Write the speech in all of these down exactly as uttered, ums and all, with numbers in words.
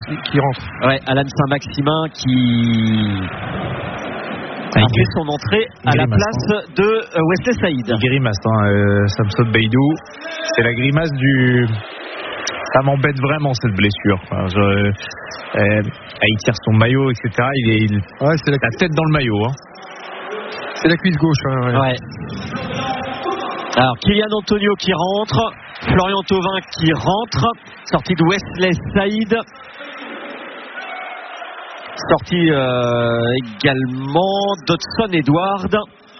qui rentre. Ouais, Alan Saint-Maximin qui a fait son entrée à la place de euh, Wesley Saïd. Il grimace, hein, euh, Samson Baïdou. C'est la grimace du... Ça m'embête vraiment cette blessure. Enfin, je... euh, il tire son maillot, et cetera. Il est, il... Ouais, c'est la... la tête dans le maillot. Hein. C'est la cuisse gauche. Hein, ouais. ouais. Alors, Kylian Antonio qui rentre. Florian Thauvin qui rentre. Sortie de Wesley Saïd. Sortie euh, également d'Hudson Edward.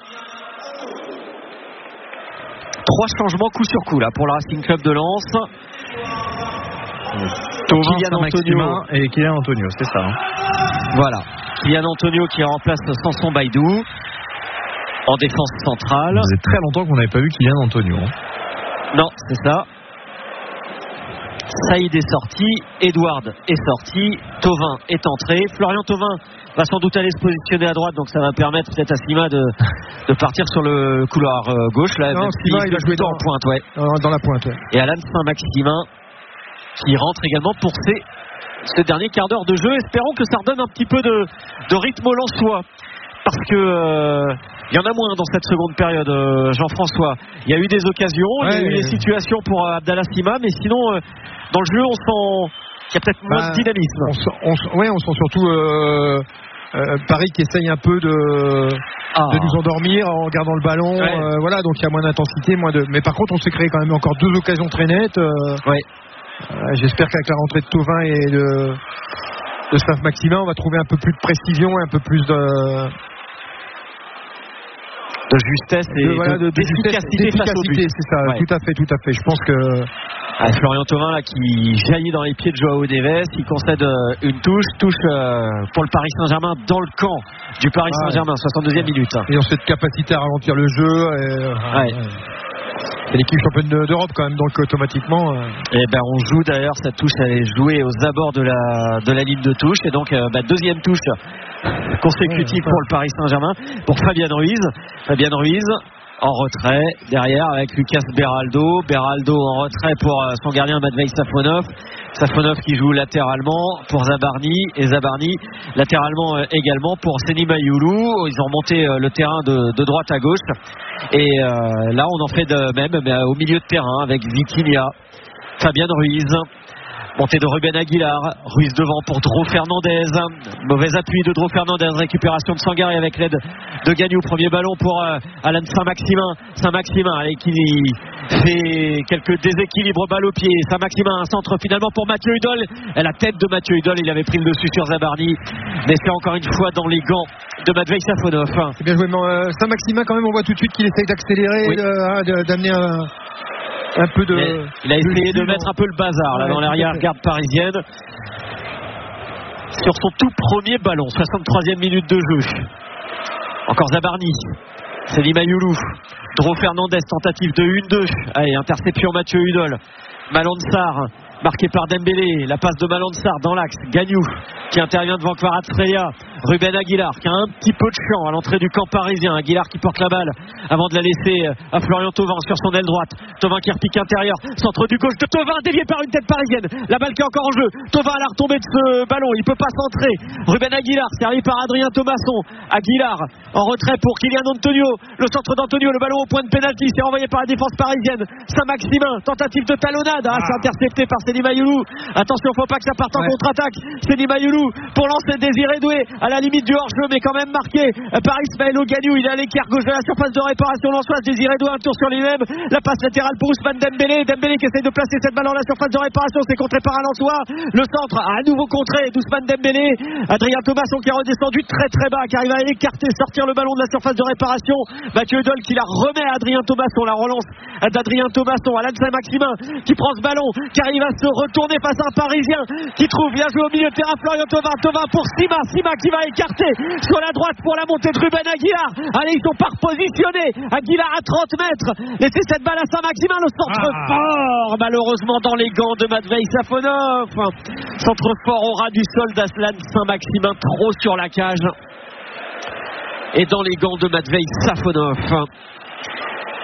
Trois changements coup sur coup là pour le Racing Club de Lens. Thauvin, Kylian Antonio et Kylian Antonio, c'est ça. Hein. Voilà. Kylian Antonio qui remplace Samson Baïdou en défense centrale. Ça faisait très longtemps qu'on n'avait pas vu Kylian Antonio. Hein. Non, c'est ça. Saïd est sorti, Edward est sorti, Thauvin est entré. Florian Thauvin va sans doute aller se positionner à droite, donc ça va permettre peut-être à Sima de, de partir sur le couloir gauche. Là, non, Sima, il va jouer dans, en pointe, ouais. dans la pointe. Ouais. Et Alan Saint-Maximin qui rentre également pour ses, ce dernier quart d'heure de jeu. Espérons que ça redonne un petit peu de, de rythme au Lensois, parce que euh, il y en a moins dans cette seconde période, euh, Jean-François. Il y a eu des occasions, ouais, il y a eu des situations pour euh, Abdallah Sima, mais sinon, euh, dans le jeu, on sent qu'il y a peut-être moins bah, de dynamisme. On sent, on, ouais, on sent surtout euh, euh, Paris qui essaye un peu de, ah. de nous endormir en gardant le ballon. Ouais. Euh, voilà, donc il y a moins d'intensité, moins de. Mais par contre, on s'est créé quand même encore deux occasions très nettes. Euh, ouais. euh, j'espère qu'avec la rentrée de Thauvin et de, de Saint-Maximin, on va trouver un peu plus de précision et un peu plus de. de justesse et de, voilà, de, d'efficacité, d'efficacité c'est ça, ouais. tout à fait, tout à fait. Je pense que ah, Florian Thauvin là, qui jaillit dans les pieds de Joao Neves, il concède euh, une touche, touche euh, pour le Paris Saint-Germain dans le camp du Paris ah, Saint-Germain, soixante-deuxième minute. Et ont cette capacité à ralentir le jeu. Et, euh, ouais. Ouais. C'est l'équipe championne d'Europe quand même, donc automatiquement. Euh... Et ben on joue d'ailleurs cette touche, elle est jouée aux abords de la de la ligne de touche, et donc euh, bah, deuxième touche consécutive ouais, pour le Paris Saint-Germain, pour Fabien Ruiz. Fabien Ruiz en retrait derrière avec Lucas Beraldo. Beraldo en retrait pour euh, son gardien Matvei Safonov. Safonov qui joue latéralement pour Zabarni, et Zabarni latéralement euh, également pour Seny Mayoulou. Ils ont remonté euh, le terrain de, de droite à gauche, et euh, là on en fait de même, mais au milieu de terrain avec Vitinha, Fabien Ruiz, montée de Ruben Aguilar, Ruiz devant pour Dro Fernandez, mauvais appui de Dro Fernandez, récupération de Sangaré avec l'aide de Gagnou, premier ballon pour euh, Alan Saint-Maximin, Saint-Maximin allez, qui fait quelques déséquilibres, balle au pied, Saint-Maximin, un centre finalement pour Mathieu Hudol, et la tête de Mathieu Hudol, il avait pris le dessus sur Zabarni, mais c'est encore une fois dans les gants de Matvei Safonov. C'est bien joué, mais euh, Saint-Maximin quand même, on voit tout de suite qu'il essaye d'accélérer, oui. de, d'amener un un peu de. Mais il a essayé de, de mettre un peu le bazar là ouais, dans l'arrière-garde parisienne sur son tout premier ballon. soixante-troisième minute de jeu. Encore Zabarni, Seny Mayoulou, Dro Fernandez, tentative de un deux. Allez, interception Mathieu Hudol. Malon Sarr, marqué par Dembélé, la passe de Malon Sarr dans l'axe, Gagnou qui intervient devant Kvaratskhelia, Ruben Aguilar qui a un petit peu de champ à l'entrée du camp parisien, Aguilar qui porte la balle avant de la laisser à Florian Thauvin sur son aile droite, Thauvin qui repique intérieur, centre du gauche de Thauvin, dévié par une tête parisienne, la balle qui est encore en jeu, Thauvin à la retombée de ce ballon, il peut pas centrer, Ruben Aguilar servi par Adrien Thomasson, Aguilar en retrait pour Kylian Antonio, le centre d'Antonio, le ballon au point de pénalty, c'est envoyé par la défense parisienne, Saint-Maximin, tentative de talonnade, ah, c'est intercepté par Seny Mayoulou, attention faut pas que ça parte en ouais. contre-attaque, Seny Mayoulou pour lancer Désiré Doué à la limite du hors-jeu, mais quand même marqué par Ismaël Gagnou, il est à l'écart gauche de la surface de réparation lensoise, Désiré Doué un tour sur lui-même, la passe latérale pour Ousmane Dembélé, Dembélé qui essaye de placer cette balle dans la surface de réparation, c'est contré par Alensois, le centre à nouveau contré d'Ousmane Dembélé, Adrien Thomasson qui est redescendu très très bas, qui arrive à écarter, sortir le ballon de la surface de réparation, Mathieu Hudol qui la remet à Adrien Thomasson, la relance d'Adrien Thomasson, Alan Saint-Maximin qui prend ce ballon, qui arrive à se retourner face à un Parisien qui trouve bien joué au milieu de terrain, Florian Thauvin, Thauvin pour Sima, Sima qui va écarter sur la droite pour la montée de Ruben Aguilar, allez ils sont pas repositionnés, Aguilar à trente mètres, laissez cette balle à Saint-Maximin, le centre ah. fort malheureusement dans les gants de Matvei Safonov, centre fort au ras du sol d'Aslan Saint-Maximin, trop sur la cage et dans les gants de Matvei Safonov.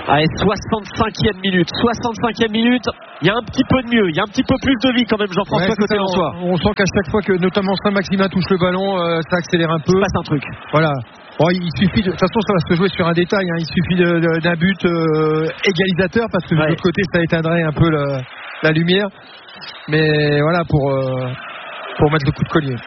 Allez, soixante-cinquième minute. soixante-cinquième minute. Il y a un petit peu de mieux. Il y a un petit peu plus de vie quand même, Jean-François, ouais, côté Lensois. On, on sent qu'à chaque fois que notamment Saint-Maximin touche le ballon, euh, ça accélère un peu. Il se passe un truc. Voilà. Bon, il suffit de, de toute façon, ça va se jouer sur un détail. Hein. Il suffit de, de, d'un but euh, égalisateur parce que de ouais. l'autre côté, ça éteindrait un peu le, la lumière. Mais voilà, pour, euh, pour mettre le coup de collier.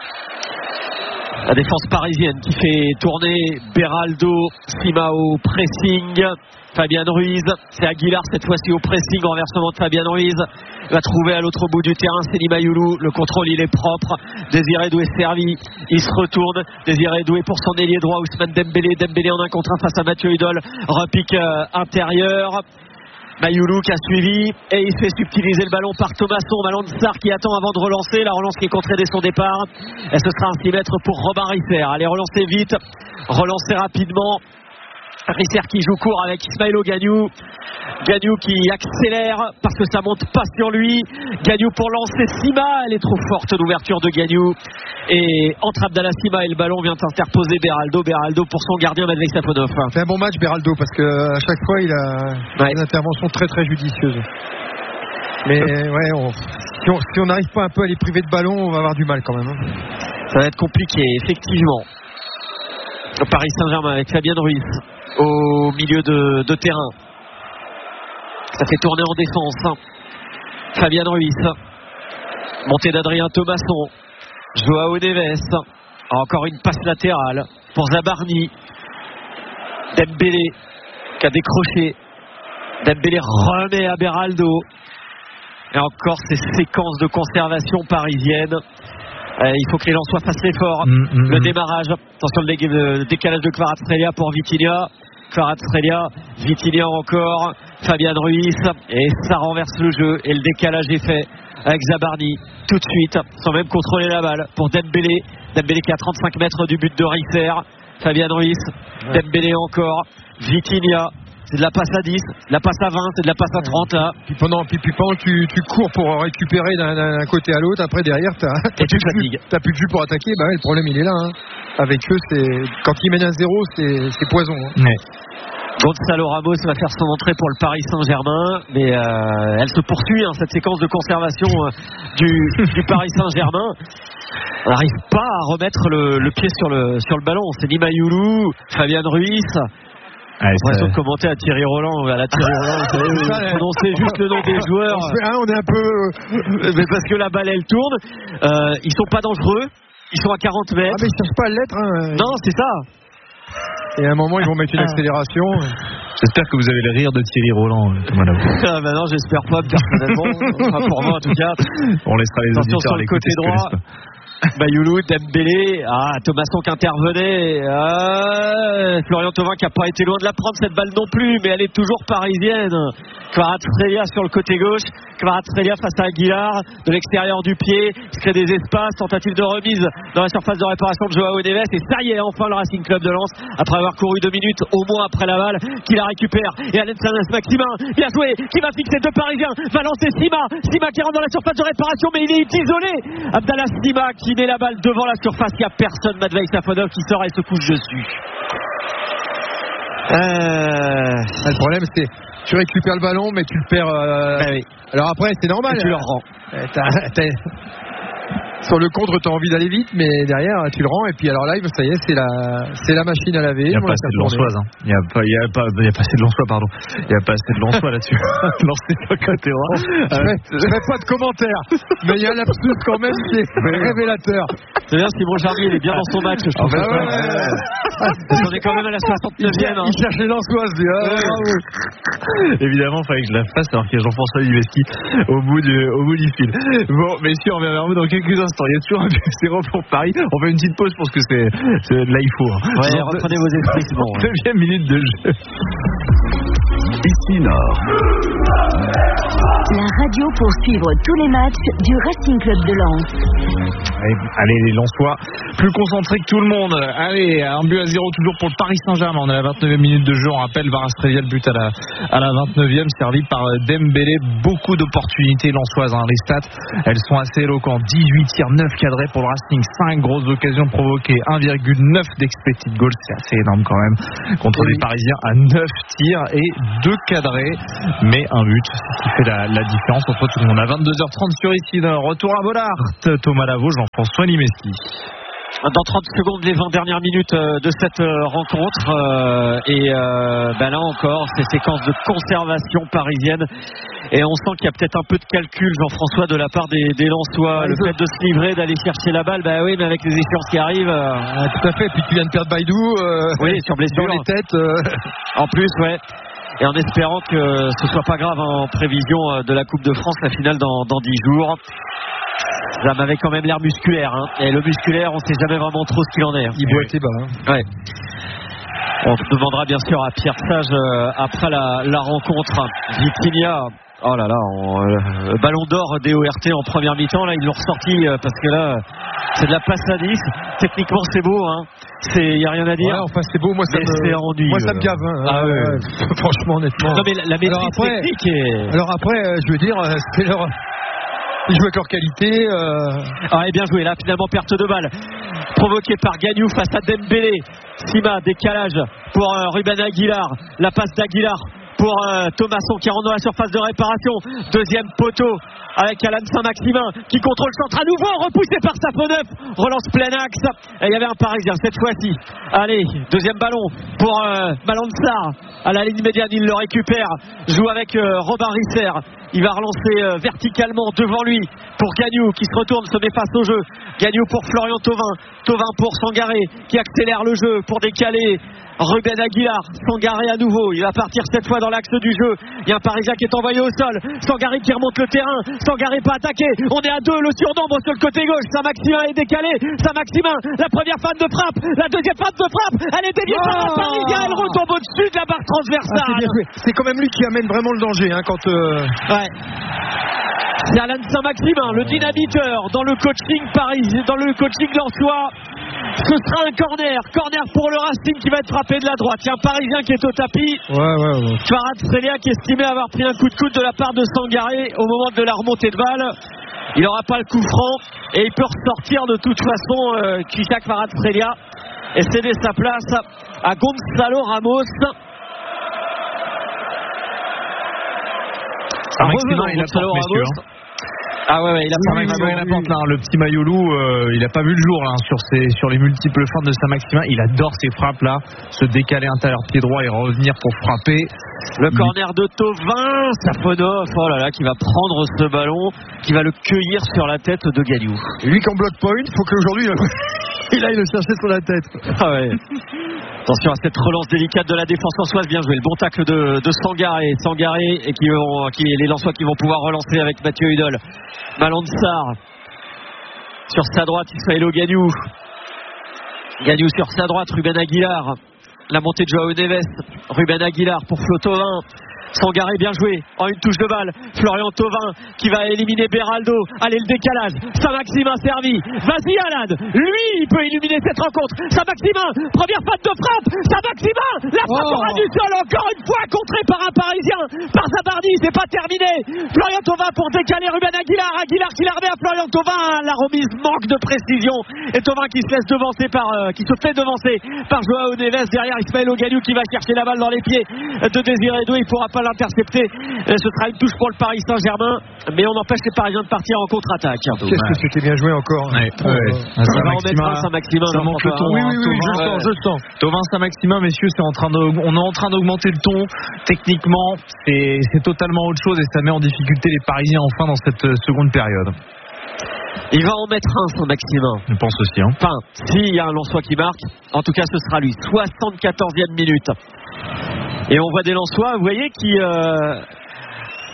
La défense parisienne qui fait tourner Beraldo, Sima au pressing, Fabien Ruiz, c'est Aguilar cette fois-ci au pressing, renversement de Fabien Ruiz, il va trouver à l'autre bout du terrain Seny Mayoulou, le contrôle il est propre, Désiré Doué servi, il se retourne, Désiré Doué pour son ailier droit, Ousmane Dembélé, Dembélé en un contre un face à Mathieu Hudol, repique euh, intérieur. Mayoulou qui a suivi et il fait subtiliser le ballon par Thomasson. Ballon de Sarr qui attend avant de relancer. La relance qui est contrée dès son départ. Et ce sera un six mètres pour Robin Risser. Allez, relancer vite, relancer rapidement. Risser qui joue court avec Ismaïlo Gagnou. Gagnou qui accélère parce que ça monte pas sur lui. Gagnou pour lancer Sima. Elle est trop forte l'ouverture de Gagnou. Et entre Abdallah Sima et le ballon vient interposer Beraldo. Beraldo pour son gardien Matvei Safonov. C'est un bon match Beraldo parce qu'à chaque fois il a ouais. une intervention très très judicieuse. Mais ouais, on, si on si on n'arrive pas un peu à les priver de ballon, on va avoir du mal quand même. Hein. Ça va être compliqué effectivement. Paris Saint-Germain avec Fabien Ruiz au milieu de, de terrain. Ça fait tourner en défense. Fabien Ruiz. Montée d'Adrien Thomasson. Joao Neves. Encore une passe latérale pour Zabarni. Dembélé qui a décroché. Dembélé remet à Beraldo. Et encore ces séquences de conservation parisienne. Euh, il faut que les Lensois fassent l'effort. Mmh, mmh. Le démarrage. Attention, le, dé- le décalage de Kvaratskhelia pour Vitinha. Kvaratskhelia, Vitinha encore. Fabien Ruiz. Et ça renverse le jeu. Et le décalage est fait avec Zabarni. Tout de suite, sans même contrôler la balle. Pour Dembélé. Dembélé qui est à trente-cinq mètres du but de Risser. Fabien Ruiz. Ouais. Dembélé encore. Vitinha. C'est de la passe à dix, de la passe à vingt, c'est de la passe à trente là. Puis pendant, puis, puis pendant tu, tu cours pour récupérer d'un, d'un côté à l'autre, après derrière t'as, t'as, plus, de jus, t'as plus de jus pour attaquer, bah ouais, le problème il est là. Hein. Avec eux, c'est quand ils mènent à zéro, c'est, c'est poison. Hein. Ouais. Gonzalo Ramos va faire son entrée pour le Paris Saint-Germain, mais euh, elle se poursuit hein, cette séquence de conservation euh, du, du Paris Saint-Germain. On n'arrive pas à remettre le, le pied sur le, sur le ballon. C'est Seny Mayoulou, Fabien Ruiz. Allez, l'impression de commenter à Thierry Roland, à la Thierry Roland, vous savez, prononcer juste le nom des joueurs. On, fait, hein, on est un peu, mais parce que la balle elle tourne, euh, ils sont pas dangereux, ils sont à quarante mètres. Ah mais ils cherchent pas à l'être. Hein. Non, c'est ça. Et à un moment ils vont mettre une accélération. J'espère que vous avez le rire de Thierry Roland, Thomas Lavaux. Ah bah non, j'espère pas personnellement. Enfin pour moi en tout cas. On laissera les attention auditeurs sur le côté droit. Mayoulou, Dembélé, ah, Thomasson qui intervenait, ah, Florian Thauvin qui n'a pas été loin de la prendre cette balle non plus, mais elle est toujours parisienne. Kvaratskhelia sur le côté gauche, Kvaratskhelia face à Aguilar, de l'extérieur du pied, il se crée des espaces, tentative de remise dans la surface de réparation de Joao Neves, et ça y est, enfin le Racing Club de Lens, après avoir couru deux minutes au moins après la balle, qui la récupère, et Alain Saint-Maximin, bien joué, qui va fixer deux Parisiens, va lancer Sima, Sima qui rentre dans la surface de réparation, mais il est isolé, Abdallah Sima qui met la balle devant la surface, il n'y a personne, Matvei Safonov qui sort et se couche dessus. Euh... Le problème c'est tu récupères le ballon mais tu le perds. Euh... Ben oui. Alors après c'est normal. Et tu le rends. T'as, t'as... Sur le contre, tu as envie d'aller vite, mais derrière, tu le rends. Et puis alors là, ça y est, c'est la, c'est la machine à laver. Il n'y a, pas assez de Lensoise. Hein. Il n'y a pas, il y a pas, il y a pas assez de Lensois, pardon. Il n'y a pas assez de Lensois là-dessus. Lancez sur le côté droit. Je ne ferai pas de commentaires, mais il y a un lapsus quand même qui est révélateur. C'est bien, Simon Jarry, il est bien dans son match, je trouve. Ah bah ouais, ouais. On est quand même à la soixante-neuvième. Il, hein. il cherche les Lensoises, lui. Ah, ouais. Ouais. Évidemment, il fallait que je la fasse alors qu'il y a Jean-François Liveski au bout du, au bout du fil. Bon, messieurs, on revient vers vous dans quelques instants. Il y a toujours un zéro pour Paris. On fait une petite pause parce que c'est, c'est là il faut. Hein. Ouais, reprenez vos esprits, c'est bon. Neuvième minute de jeu. Ici Nord. La radio pour suivre tous les matchs du Racing Club de Lens. Allez, les Lensois, plus concentrés que tout le monde. Allez, un but à zéro toujours pour le Paris Saint-Germain. On est à la vingt-neuvième minute de jeu. On rappelle, Varastrelia, le but à la, à la vingt-neuvième, servi par Dembélé. Beaucoup d'opportunités lensoises. Hein. Les stats, elles sont assez éloquentes. dix-huit tirs, neuf cadrés pour le Racing. cinq grosses occasions provoquées. un virgule neuf d'expected goals. C'est assez énorme quand même. Contre oui. les Parisiens à neuf tirs et deux cadrés. Mais un but, c'est ce qui fait la, la différence entre tout le monde. À vingt-deux heures trente sur ici, retour à Bollard. Thomas Lavaux, Jean-François Limeski. Dans trente secondes, les vingt dernières minutes de cette rencontre. Euh, et euh, ben là encore, ces séquences de conservation parisienne. Et on sent qu'il y a peut-être un peu de calcul, Jean-François, de la part des, des Lensois. Le fait de se livrer, d'aller chercher la balle, bah oui, mais avec les échéances qui arrivent. Euh... Ah, tout à fait. Et puis tu viens de perdre Baïdou. Euh, oui, sur blessure. Dans les têtes. Euh... En plus, ouais. Et en espérant que ce soit pas grave hein, en prévision de la Coupe de France, la finale dans, dans dix jours. Ça m'avait quand même l'air musculaire. Hein. Et le musculaire, on sait jamais vraiment trop ce qu'il en est. Hein. Il boitait bas. Hein. Ouais. On demandera bien sûr à Pierre Sage euh, après la, la rencontre. Vitinha. Oh là là, on, euh, ballon d'or D O R T en première mi-temps. Là, ils l'ont ressorti euh, parce que là, c'est de la passe à dix. Techniquement, c'est beau. Hein. Il n'y a rien à dire. Ouais, enfin, c'est beau. Moi, ça mais me, c'est ennuyeux. Moi, ça me gave. Hein. Ah, ouais. euh, franchement, honnêtement. Non, mais la, la maîtrise après, technique est... Alors après, euh, je veux dire, euh, c'est leur... Ils jouent avec leur qualité. Euh... Ah, et bien joué. Là, finalement, perte de balle. Provoqué par Gagnou face à Dembélé. Sima, décalage pour euh, Ruben Aguilar. La passe d'Aguilar pour euh, Thomasson qui rentre dans la surface de réparation. Deuxième poteau avec Alan Saint-Maximin qui contrôle le centre à nouveau, repoussé par Safonov. Relance plein axe. Et il y avait un Parisien cette fois-ci. Allez, deuxième ballon pour euh, Malandar. À la ligne médiane, il le récupère. Joue avec euh, Robin Risser. Il va relancer euh, verticalement devant lui pour Gagnou qui se retourne, se met face au jeu. Gagnou pour Florian Thauvin. Thauvin pour Sangaré qui accélère le jeu pour décaler Ruben Aguilar. Sangaré à nouveau. Il va partir cette fois dans l'axe du jeu. Il y a un Parisien qui est envoyé au sol. Sangaré qui remonte le terrain. Sangaré pas attaqué. On est à deux. Le surnombre sur le côté gauche. Saint-Maximin est décalé. Saint-Maximin, la première phase de frappe. La deuxième phase de frappe. Elle est déviée par un Parisien. Elle retombe au-dessus de la barre transversale. Ah, c'est, c'est quand même lui qui amène vraiment le danger hein, quand. Euh... Ouais. C'est Alan Saint-Maximin, le dynamiteur dans le coaching parisien, dans le coaching lensois. Ce sera un corner, corner pour le Racing qui va être frappé de la droite. Il y a un Parisien qui est au tapis. Ouais, ouais, ouais. Kvaratskhelia qui estimait avoir pris un coup de coude de la part de Sangaré au moment de la remontée de balle. Il n'aura pas le coup franc et il peut ressortir de toute façon euh, Kisha Kvaratskhelia et céder sa place à Gonzalo Ramos. Saint-Maximin, il attend, messieurs. Hein. Ah ouais, ouais, il a pas oui, oui, oui, oui. Le petit Mayoulou, euh, il a pas vu le jour là, sur, ses, sur les multiples feintes de Saint-Maximin. Il adore ces frappes là, se décaler intérieur pied droit et revenir pour frapper. Le corner de Thauvin, Safonov, oh là là, qui va prendre ce ballon, qui va le cueillir sur la tête de Gagnou. Lui qui en bloque pas une, il faut qu'aujourd'hui il aille le chercher sur la tête. Ah ouais. Attention à cette relance délicate de la défense lensoise, bien joué. Le bon tacle de, de Sangaré. Sangaré et qui vont, qui, les Lensois qui vont pouvoir relancer avec Mathieu Hudol. Malandar sur sa droite, Ismaël Gagnou. Gagnou sur sa droite, Ruben Aguilar. La montée de Joao Neves. Ruben Aguilar pour Flo Thauvin. Sangaré bien joué en une touche de balle. Florian Thauvin qui va éliminer Beraldo. Allez, le décalage. Saint-Maximin servi. Vas-y Alan. Lui il peut illuminer cette rencontre. Saint-Maximin, première patte de frappe. Saint-Maximin, la frappe oh. du sol encore une fois contrée par un Parisien, par Zabardi. C'est pas terminé. Florian Thauvin pour décaler Ruben Aguilar. Aguilar qui la remet à Florian Thauvin. La remise manque de précision. Et Thauvin qui se laisse devancer par, euh, qui se fait devancer par Joao Neves. Derrière Ismaël Gagnou qui va chercher la balle dans les pieds de Désiré Doué. Il pourra pas l'intercepter. Ce sera une touche pour le Paris Saint-Germain, mais on empêche les Parisiens de partir en contre-attaque. Qu'est-ce que c'était bien joué encore. Ouais, ouais. Euh, ça va remettre un Saint-Maximin. Ça monte le ton. Oui, oui, oui, je Thauvin, sens, je sens. Thauvin, Saint-Maximin, messieurs, c'est en train de, on est en train d'augmenter le ton. Techniquement, c'est, c'est totalement autre chose et ça met en difficulté les Parisiens enfin dans cette seconde période. Il va en mettre un, Saint-Maximin. Je pense aussi. Hein. Enfin, s'il y a un Lensois qui marque, en tout cas, ce sera lui. soixante-quatorzième minute. Et on voit des Lensois, vous voyez, qui, euh,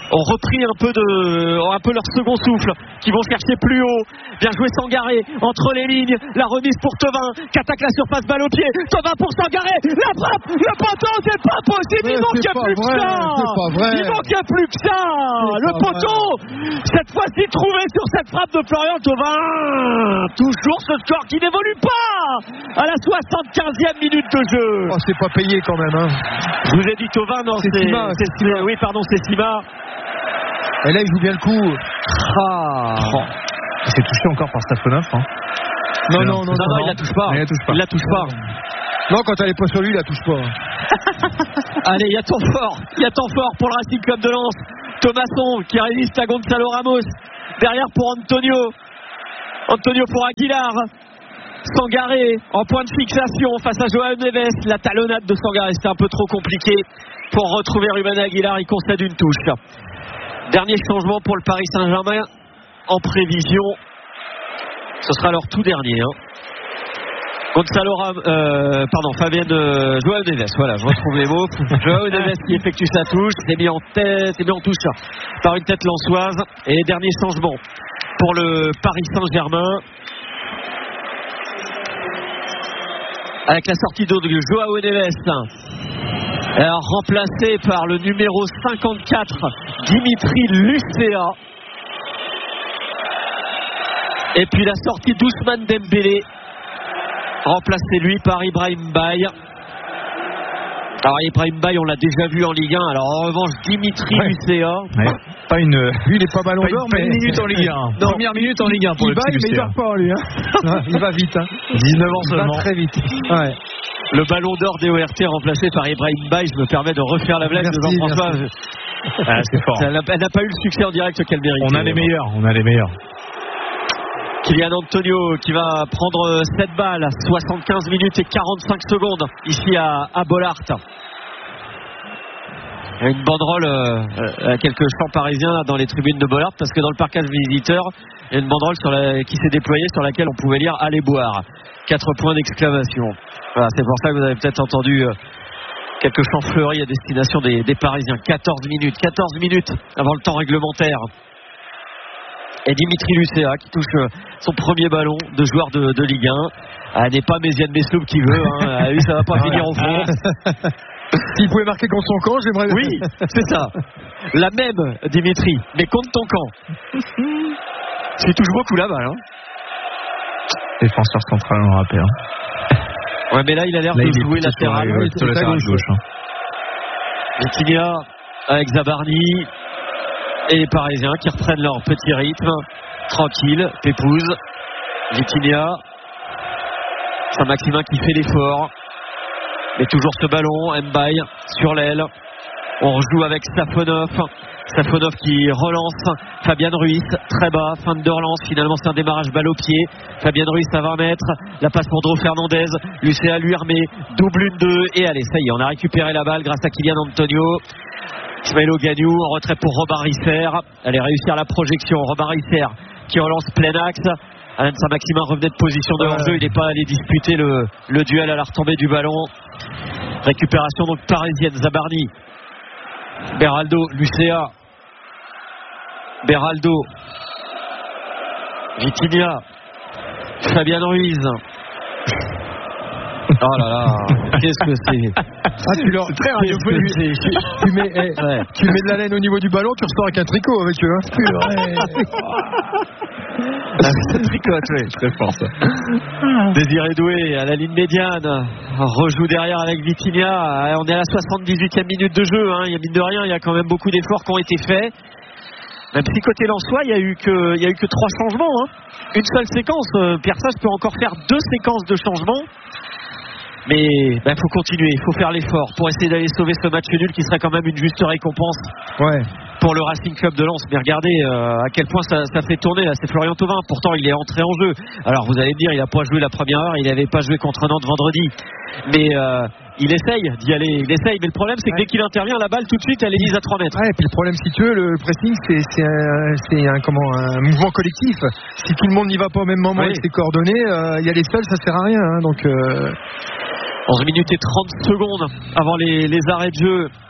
ont repris un peu de, un peu leur second souffle, qui vont chercher plus haut. Bien joué Sangaré, entre les lignes, la remise pour Thauvin, qui attaque la surface, balle au pied. Thauvin pour Sangaré, la frappe, le poteau, c'est pas possible, il manque plus que ça. Il manque plus que ça. Le poteau, cette fois-ci trouvé sur cette frappe de Florian Thauvin. Toujours ce score qui n'évolue pas à la soixante-quinzième minute de jeu. Oh, c'est pas payé quand même. Hein. Je vous ai dit Thauvin, non, c'est, c'est, Sima, c'est, c'est oui, pardon, c'est Sima. Et là, il joue bien le coup. Ah. Oh. Il s'est touché encore par Safonov. Hein. Non, non, non, non, non, non, il la touche pas. Il la touche pas. Il la touche pas. Non, quand elle est pas sur lui, il la touche pas. Allez, il y a temps fort. Il y a temps fort pour le Racing Club de Lens. Thomasson qui résiste à Gonzalo Ramos. Derrière pour Antonio. Antonio pour Aguilar. Sangaré en point de fixation face à Joao Neves. La talonnade de Sangaré, c'était un peu trop compliqué pour retrouver Ruben Aguilar. Il concède une touche. Dernier changement pour le Paris Saint-Germain en prévision. Ce sera leur tout dernier. Hein. Gonzalo Ram, euh, pardon, Fabien de Joao Neves. Voilà, je retrouve les mots. Joao Neves qui effectue sa touche. C'est mis en tête, c'est mis en touche par une tête lensoise. Et dernier changement pour le Paris Saint-Germain. Avec la sortie d'eau de Joao Neves, alors, remplacé par le numéro cinquante-quatre, Dimitri Lucea. Et puis la sortie d'Ousmane Dembélé, remplacé lui par Ibrahim Baye. Alors Ibrahim Baye, on l'a déjà vu en Ligue un. Alors en revanche, Dimitri ouais. Lucea. Ouais. Pas une. Lui, il n'est pas ballon d'or, mais. Pas une minute en Ligue un. Non. Première minute en Ligue un pour il le petit Lucea. Mais il dort pas, lui. Hein. Il va vite. Hein. dix-neuf ans il seulement. Va très vite. Ouais. Le ballon d'or D O R T remplacé par Ibrahim Baye. Je me permets de refaire la blague merci, de Jean-François. Ah, c'est fort. Elle n'a pas eu le succès en direct qu'elle mérite. On a les meilleurs. On a les meilleurs. Kylian Antonio qui va prendre cette balle. soixante-quinze minutes et quarante-cinq secondes ici à, à Bollaert. Il y a une banderole euh, à quelques champs parisiens dans les tribunes de Bollaert parce que dans le parcage visiteur, il y a une banderole sur la, qui s'est déployée sur laquelle on pouvait lire « Allez boire ». Quatre points d'exclamation. Voilà, c'est pour ça que vous avez peut-être entendu euh, quelques chants fleuris à destination des, des Parisiens. quatorze minutes, quatorze minutes avant le temps réglementaire. Et Dimitri Lucea qui touche euh, son premier ballon de joueur de, de Ligue un. Ah, n'est pas Méziane Mesloub qui veut. Hein. Ah, lui, ça va pas finir au fond. S'il pouvait marquer contre son camp, j'aimerais. Oui, c'est ça. La même, Dimitri, mais contre ton camp. Tu touches beaucoup la balle. Hein. Défenseur central, on le rappelle. Hein. Ouais, mais là, il a l'air là, de jouer latéral. Sur, sur le latéral gauche. Hein. Vitinha avec Zabarni et les Parisiens qui reprennent leur petit rythme. Tranquille, Pépouze. Vitinha. Saint-Maximin qui fait l'effort. Mais toujours ce ballon, Mbaye sur l'aile. On rejoue avec Safonov. Safonov qui relance Fabien Ruiz, très bas, fin de relance. Finalement, c'est un démarrage balle au pied. Fabien Ruiz à vingt mètres. La passe pour Dro Fernandez. Lucea lui remet, double une deux. Et allez, ça y est, on a récupéré la balle grâce à Kylian Antonio. Ismaël Gagnou en retrait pour Robin Risser. Allez, réussir la projection. Robin Risser qui relance plein axe. Alain Saint-Maximin revenait de position de hors-jeu. Il n'est pas allé disputer le, le duel à la retombée du ballon. Récupération donc parisienne. Zabarni. Beraldo, Lucea. Beraldo. Vitinha. Fabien Ruiz. Oh là là, qu'est-ce que c'est? Ah, tu leur... C'est très radiophonique. Tu mets, eh, ouais. tu mets de la laine au niveau du ballon, tu ressors avec un tricot avec eux. Hein. Ça tricote, oui. Très fort ça. Désiré Doué à la ligne médiane. Rejoue derrière avec Vitinha. On est à la soixante-dix-huitième minute de jeu. Hein. Il y a mine de rien, il y a quand même beaucoup d'efforts qui ont été faits. Même si côté Lensois, il n'y a eu que, il y a eu que trois changements. Hein. Une seule séquence. Pierre Sage peut encore faire deux séquences de changements. Mais il bah, faut continuer, il faut faire l'effort pour essayer d'aller sauver ce match nul qui serait quand même une juste récompense ouais. pour le Racing Club de Lens. Mais regardez euh, à quel point ça, ça fait tourner là, c'est Florian Thauvin, pourtant il est entré en jeu. Alors vous allez me dire, il n'a pas joué la première heure, il n'avait pas joué contre Nantes vendredi. Mais euh, il essaye d'y aller, il essaye. Mais le problème c'est que ouais. dès qu'il intervient, la balle tout de suite elle est mise à trois mètres. Ouais, et puis le problème si tu veux, le pressing c'est, c'est, un, c'est un, comment, un mouvement collectif. Si tout le monde n'y va pas au même moment oui. avec ses coordonnées, il euh, y a les seuls, ça sert à rien. Hein, donc... Euh... onze minutes et trente secondes avant les, les arrêts de jeu.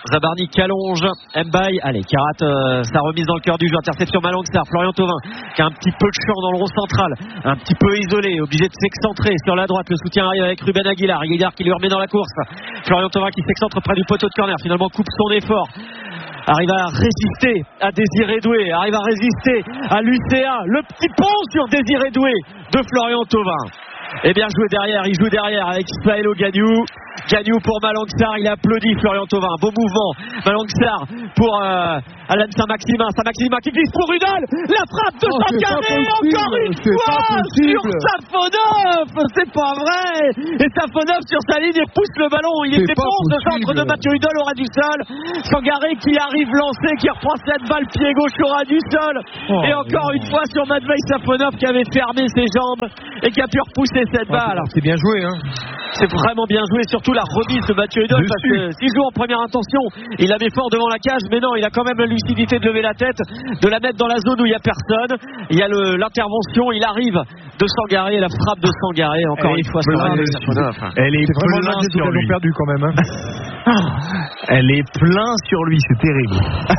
Zabarni qui allonge, Mbaye, allez, qui rate euh, sa remise dans le cœur du jeu, interception Malang-Sarr, Florian Thauvin qui a un petit peu de champ dans le rond central, un petit peu isolé, obligé de s'excentrer sur la droite, le soutien arrive avec Ruben Aguilar, Aguilar qui lui remet dans la course, Florian Thauvin qui s'excentre près du poteau de corner, finalement coupe son effort, arrive à résister à Désiré Doué, arrive à résister à l'U C A, le petit pont sur Désiré Doué de Florian Thauvin. Et bien joué derrière, il joue derrière avec Ismaël Gagnou. Gagnou pour Malang-Sarr, il applaudit Florian Thauvin, beau mouvement. Malang-Sarr pour euh, Alan Saint-Maximin, Saint-Maximin qui glisse pour Udal, la frappe de oh, Sangaré encore une fois sur Safonov, c'est pas vrai. Et Safonov sur sa ligne, il pousse le ballon, il était bon ce centre de Mathieu Udal au ras du sol. Sangaré qui arrive lancé, qui reprend cette balle pied gauche au ras du sol. Oh, et encore oh. une fois sur Matvei Safonov qui avait fermé ses jambes et qui a pu repousser cette balle. C'est bien joué, hein. C'est vraiment bien joué, surtout la remise de Mathieu Udal, parce que s'il joue en première intention, il la met fort devant la cage, mais non, il a quand même la lucidité de lever la tête, de la mettre dans la zone où il n'y a personne. Il y a le, l'intervention, il arrive de Sangaré, la frappe de Sangaré, encore une fois. Elle est plein sur lui. Perdu quand même. Hein. Elle est plein sur lui, c'est terrible.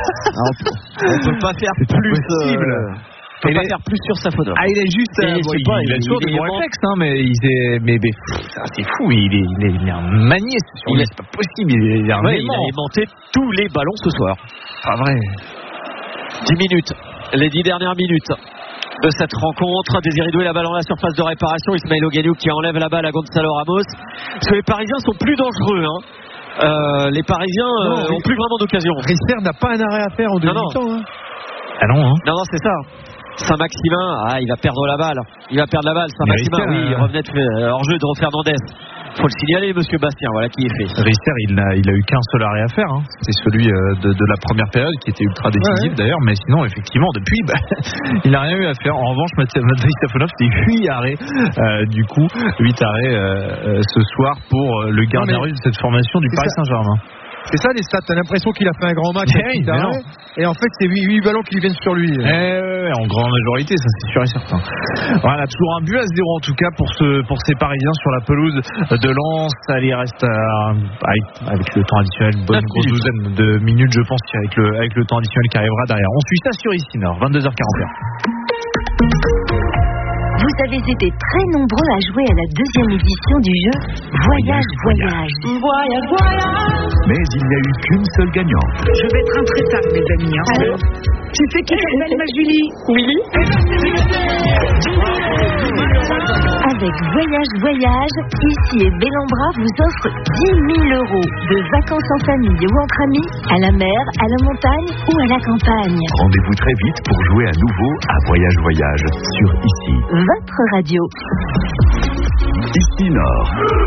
On ne peut pas faire plus. Euh... Il ne peut pas faire plus sur Safonov. Ah, il est juste. Euh, bon, il, pas, il, il a toujours des bons réflexes, hein, mais, il est, mais, mais pff, c'est fou. Il est, il est, il est un manier sur lui. C'est pas possible. Il est, il est un ouais, il a aimanté tous les ballons ce soir. Pas vrai. dix minutes. Les dix dernières minutes de cette rencontre. Désiré Doué, la balle dans la surface de réparation. Ismaël Gagnou qui enlève la balle à Gonzalo Ramos. Parce que les Parisiens sont plus dangereux. Hein. Euh, les Parisiens euh, n'ont plus vraiment d'occasion. Risser n'a pas un arrêt à faire en deuxième temps. Hein. Ah non, hein. Non, non, c'est ça. Saint-Maximin, ah, il va perdre la balle. Il va perdre la balle. Saint-Maximin, oui, il revenait de hors-jeu de Fernandez. Faut le signaler, monsieur Bastien, voilà qui est fait. Risser, il n'a il a eu qu'un seul arrêt à faire. Hein. C'est celui de, de la première période qui était ultra décisif ouais. d'ailleurs. Mais sinon, effectivement, depuis, bah, il n'a rien eu à faire. En revanche, Matvei Safonov, c'est huit arrêts. Euh, du coup, huit arrêts euh, ce soir pour le gardien russe de cette formation du Paris ça. Saint-Germain. C'est ça les stats, t'as l'impression qu'il a fait un grand match hey, et en fait c'est huit ballons qui viennent sur lui. Eh, ouais, en grande majorité, ça c'est sûr et certain. Voilà, toujours un but à zéro en tout cas pour, ce, pour ces Parisiens sur la pelouse de Lens. Allez, il reste à, avec, avec le temps additionnel, une bonne grosse douzaine de minutes je pense avec le, avec le temps additionnel qui arrivera derrière. On suit ça sur ici Nord, vingt-deux heures quarante et un. Vous avez été très nombreux à jouer à la deuxième édition du jeu Voyage, Voyage. Voyage, Voyage. Mais il n'y a eu qu'une seule gagnante. Je vais être très tard, mes amis. Hein. Alors, tu sais qui s'appelle ma Julie? Oui. Avec Voyage, Voyage, ici et Bellambra vous offre dix mille euros de vacances en famille ou entre amis, à la mer, à la montagne ou à la campagne. Rendez-vous très vite pour jouer à nouveau à Voyage, Voyage sur ici. Votre radio. Ici Nord.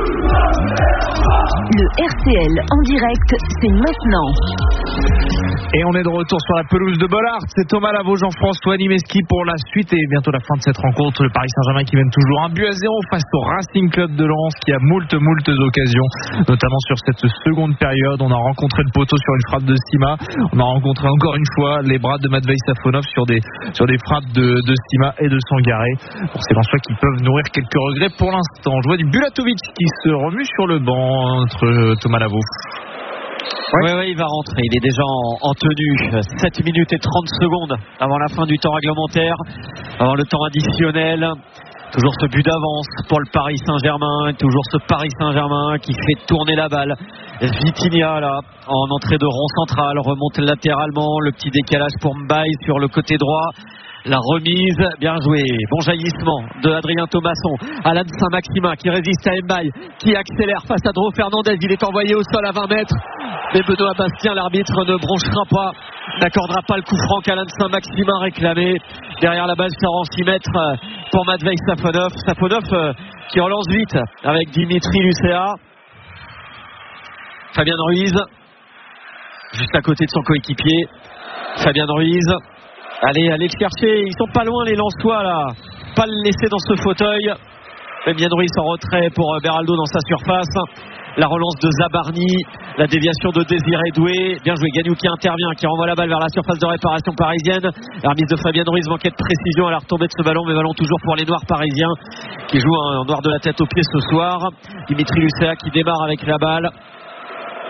Le R T L en direct, c'est maintenant. Et on est de retour sur la pelouse de Bollaert. C'est Thomas Lavaux, Jean-François Nimeski pour la suite et bientôt la fin de cette rencontre. Le Paris Saint-Germain qui mène toujours un but à zéro face au Racing Club de Lens qui a moult, moult occasions, notamment sur cette seconde période. On a rencontré le poteau sur une frappe de Sima. On a rencontré encore une fois les bras de Matvei Safonov sur des, sur des frappes de, de Sima et de Sangaré. Pour ces Lensois qui peuvent nourrir quelques regrets pour l'instant. Je vois du Bulatovic qui se remue sur le banc entre Thomas Lavaux. Oui, ouais, ouais, il va rentrer. Il est déjà en, en tenue. sept minutes et trente secondes avant la fin du temps réglementaire, avant le temps additionnel. Toujours ce but d'avance pour le Paris Saint-Germain. Toujours ce Paris Saint-Germain qui fait tourner la balle. Vitinha, là, en entrée de rond central, remonte latéralement. Le petit décalage pour Mbaye sur le côté droit. La remise, bien joué. Bon jaillissement de Adrien Thomasson. Alan Saint-Maximin qui résiste à Mbaye, qui accélère face à Dro Fernandez. Il est envoyé au sol à vingt mètres. Mais Benoît Bastien, l'arbitre, ne bronchera pas, n'accordera pas le coup franc qu'Alan Saint-Maximin réclamé. Derrière la balle, ça rend six mètres pour Matvei Safonov. Safonov euh, qui relance vite avec Dimitri Lucea. Fabien Ruiz, juste à côté de son coéquipier. Fabien Ruiz. Allez, allez le chercher, ils sont pas loin les Lensois là, pas le laisser dans ce fauteuil. Fabien Ruiz en retrait pour Beraldo dans sa surface. La relance de Zabarni, la déviation de Désiré Doué, bien joué, Gagnou qui intervient, qui renvoie la balle vers la surface de réparation parisienne. La remise de Fabien Ruiz, manquait de précision à la retombée de ce ballon, mais ballon toujours pour les Noirs parisiens qui jouent en noir de la tête aux pieds ce soir. Dimitri Lucea qui démarre avec la balle.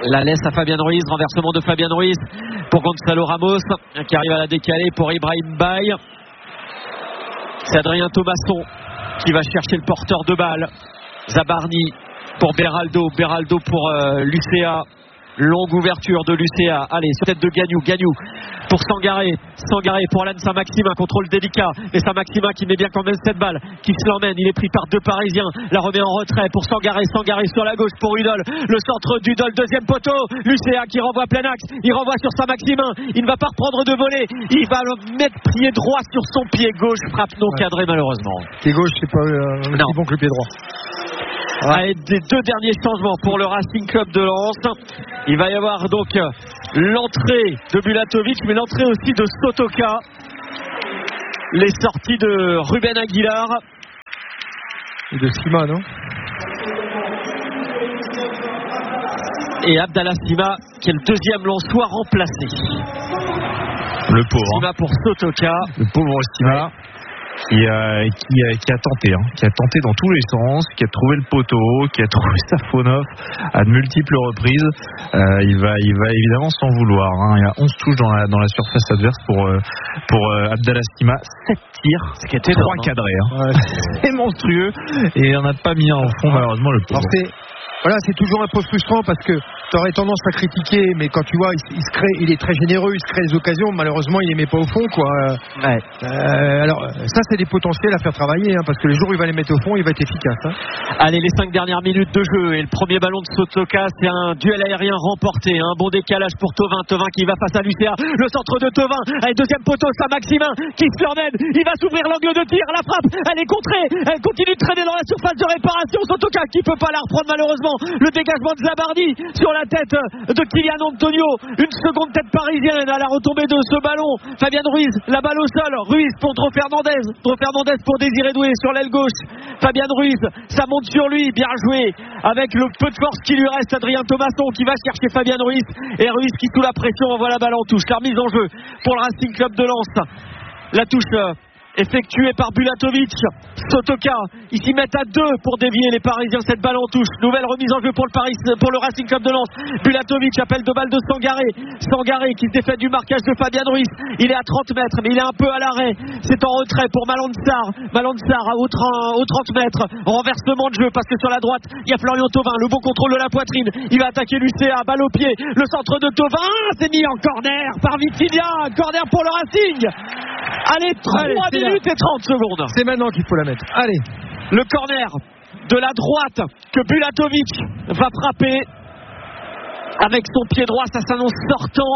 la laisse à Fabien Ruiz, renversement de Fabien Ruiz pour Gonzalo Ramos qui arrive à la décaler pour Ibrahim Baye. C'est Adrien Thomasson qui va chercher le porteur de balle. Zabarni pour Beraldo, Beraldo pour euh, Lucea. Longue ouverture de Lucea. Allez, sur tête de Gagnou, Gagnou pour Sangaré, Sangaré pour Alan Saint-Maximin, contrôle délicat. Et Saint-Maximin qui met bien quand même cette balle, qui se l'emmène. Il est pris par deux Parisiens. La remet en retrait pour Sangaré, Sangaré sur la gauche pour Udol. Le centre d'Udol, deuxième poteau. Lucea qui renvoie plein axe. Il renvoie sur Saint-Maximin. Il ne va pas reprendre de volée. Il va le mettre pied droit sur son pied gauche. Frappe non ouais. cadrée malheureusement. Pied gauche, c'est pas euh, aussi bon que le pied droit. Allez, des deux derniers changements pour le Racing Club de Lens. Il va y avoir donc l'entrée de Bulatovic, mais l'entrée aussi de Sotoka. Les sorties de Ruben Aguilar. Et de Sima, non? Et Abdallah Sima, qui est le deuxième Lensois remplacé. Le pauvre. Sima pour Sotoka. Le pauvre Sima. Qui, euh, qui, euh, qui a tenté, hein, qui a tenté dans tous les sens, qui a trouvé le poteau, qui a trouvé Safonov à de multiples reprises. Euh, il va, il va évidemment s'en vouloir. Hein. Il y a onze touches dans la, dans la surface adverse pour, euh, pour euh, Abdallah Sima. sept tirs, trois cadrés. Hein. Ouais. C'est monstrueux. Et on n'a pas mis en fond malheureusement le pauvre. Voilà, c'est toujours un peu frustrant parce que tu aurais tendance à critiquer, mais quand tu vois, il, il se crée, il est très généreux, il se crée des occasions. Malheureusement, il les met pas au fond, quoi. Ouais. Euh, alors, ça, c'est des potentiels à faire travailler, hein, parce que les jours où il va les mettre au fond, il va être efficace. Hein. Allez, les cinq dernières minutes de jeu et le premier ballon de Sotoka, c'est un duel aérien remporté, un bon décalage pour Thauvin, Thauvin qui va face à Lucea, le centre de Thauvin, allez, deuxième poteau, Saint-Maximin qui se l'emmène, il va s'ouvrir l'angle de tir, la frappe, elle est contrée, elle continue de traîner dans la surface de réparation. Sotoka qui peut pas la reprendre malheureusement. Le dégagement de Zabardi sur la tête de Kylian Antonio. Une seconde tête parisienne à la retombée de ce ballon. Fabien Ruiz, la balle au sol. Ruiz pour Dro Fernandez. Dro Fernandez pour Désiré Doué sur l'aile gauche. Fabien Ruiz, ça monte sur lui. Bien joué. Avec le peu de force qui lui reste, Adrien Thomasson qui va chercher Fabien Ruiz. Et Ruiz qui sous la pression envoie la balle en touche. La remise en jeu pour le Racing Club de Lens. La touche effectué par Bulatovic. Sotoka, ils s'y mettent à deux pour dévier les Parisiens. Cette balle en touche. Nouvelle remise en jeu pour le Paris, pour le Racing Club de Lens. Bulatovic appelle deux balles de Sangaré. Sangaré qui se défait du marquage de Fabien Ruiz. Il est à trente mètres, mais il est un peu à l'arrêt. C'est en retrait pour Malansar. Malansar aux trente mètres. Renversement de jeu parce que sur la droite, il y a Florian Thauvin. Le bon contrôle de la poitrine. Il va attaquer Lucea. Balle au pied. Le centre de Thauvin. C'est mis en corner par Vitinha. Corner pour le Racing. Allez, trois minutes et trente secondes. C'est maintenant qu'il faut la mettre. Allez. Le corner de la droite que Bulatovic va frapper avec son pied droit. Ça s'annonce sortant.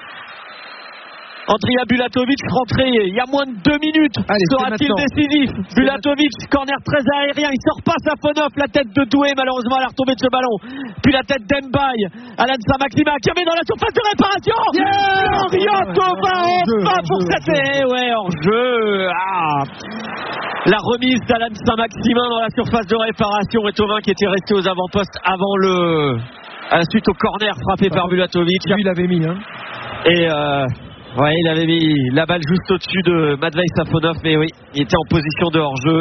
Andrija Bulatovic rentré il y a moins de deux minutes. Allez, sera-t-il décisif? Bulatovic, corner très aérien, il sort pas Safonov, la tête de Doué malheureusement à la retombée de ce ballon. Puis la tête d'Embaye, Alan Saint-Maximin qui remet dans la surface de réparation. Florian Thauvin enfin pour cette eh ouais hors jeu. Ah. La remise d'Alan Saint-Maximin dans la surface de réparation et Thauvin qui était resté aux avant-postes avant le à la suite au corner frappé par Bulatovic. Lui il avait mis hein. Et euh ouais, il avait mis la balle juste au-dessus de Matvei Safonov, mais oui, il était en position de hors-jeu.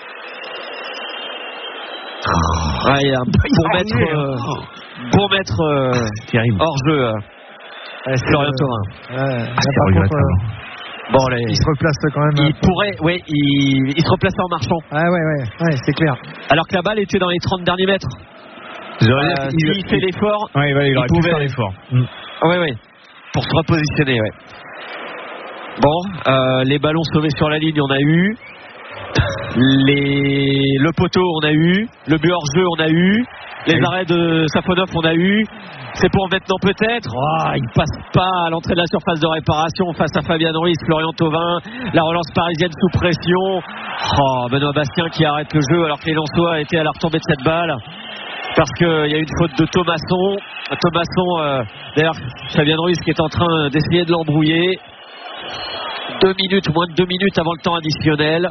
Ouais, il y a un bon maître, euh, bon maître euh, hors-jeu, euh, Florian Thauvin. Ouais, ah, par contre, euh, bon, les, il se replace quand même. Il pourrait, oui, il, il se replaçait en marchant. Ah ouais, ouais, ouais, c'est clair. Alors que la balle était dans les trente derniers mètres. Euh, il, il fait l'effort. Ouais, ouais, il, il aurait pu faire l'effort. Mm. Oui, oui. Pour se repositionner, ouais. Bon, euh, les ballons sauvés sur la ligne, on a eu. Les... Le poteau, on a eu. Le but hors jeu, on a eu. Les oui. arrêts de Safonov, on a eu. C'est pour maintenant peut-être. Oh, il passe pas à l'entrée de la surface de réparation face à Fabien Ruiz, Florian Thauvin. La relance parisienne sous pression. Oh, Benoît Bastien qui arrête le jeu alors que les Lensois étaient à la retombée de cette balle. Parce qu'il y a eu une faute de Thomasson. Thomasson, euh, d'ailleurs, Fabien Ruiz qui est en train d'essayer de l'embrouiller. Deux minutes, moins de deux minutes avant le temps additionnel.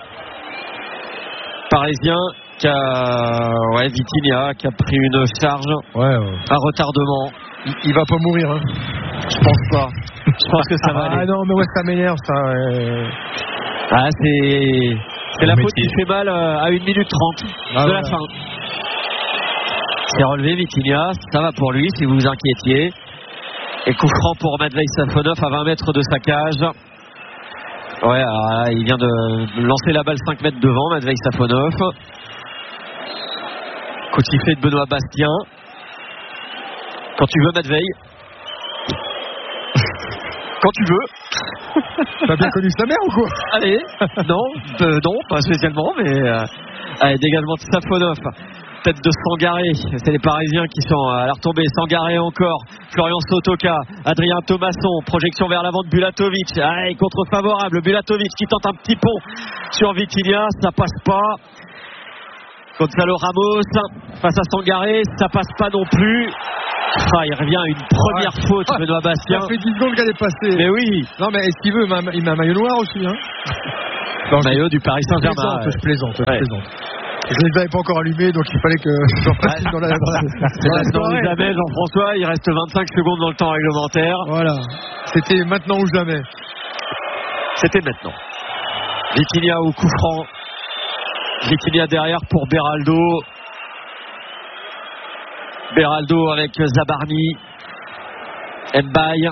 Parisien qui a, ouais, Vitinha qui a pris une charge, ouais, ouais. un retardement. Il, il va pas mourir, hein. Je pense pas. Je pense que ça va aller. Ah non, mais ouais, ça m'énerve, ça. Ouais. Ah, c'est, c'est la faute qui fait mal à une minute trente ah, de voilà. la fin. C'est relevé Vitinha, ça va pour lui si vous vous inquiétiez. Et coup franc pour Matvei Safonov à vingt mètres de sa cage. Ouais, alors là, il vient de lancer la balle cinq mètres devant, Matvei Safonov. Coup de sifflet de Benoît Bastien. Quand tu veux, Matvei. Quand tu veux. T'as bien connu sa mère ou quoi? Allez, non, euh, non, pas spécialement, mais euh, allez, dégagement de Safonov. Tête de Sangaré, c'est les Parisiens qui sont à la retombée. Sangaré encore, Florian Sotoka, Adrien Thomasson, projection vers l'avant de Bulatovic. Allez, contre favorable, Bulatovic qui tente un petit pont sur Vitinha, ça passe pas. Gonzalo Ramos face à Sangaré, ça passe pas non plus. Ah, il revient à une première ouais. faute, ah, Benoît Bastien. Ça fait dix secondes qu'elle est passée. Mais oui. Non, mais est-ce qu'il veut? Il met un maillot noir aussi, hein? Non, maillot du Paris Saint-Germain. Je plaisante, je plaisante. Ouais. Je plaisante. Je ne les avais pas encore allumés, donc il fallait que je repasse dans la. C'est maintenant ou jamais, Jean-François. Il reste vingt-cinq secondes dans le temps réglementaire. Voilà. C'était maintenant ou jamais. C'était maintenant. Vitinha au coup franc. Vitinha derrière pour Beraldo. Beraldo avec Zabarni. Mbaye.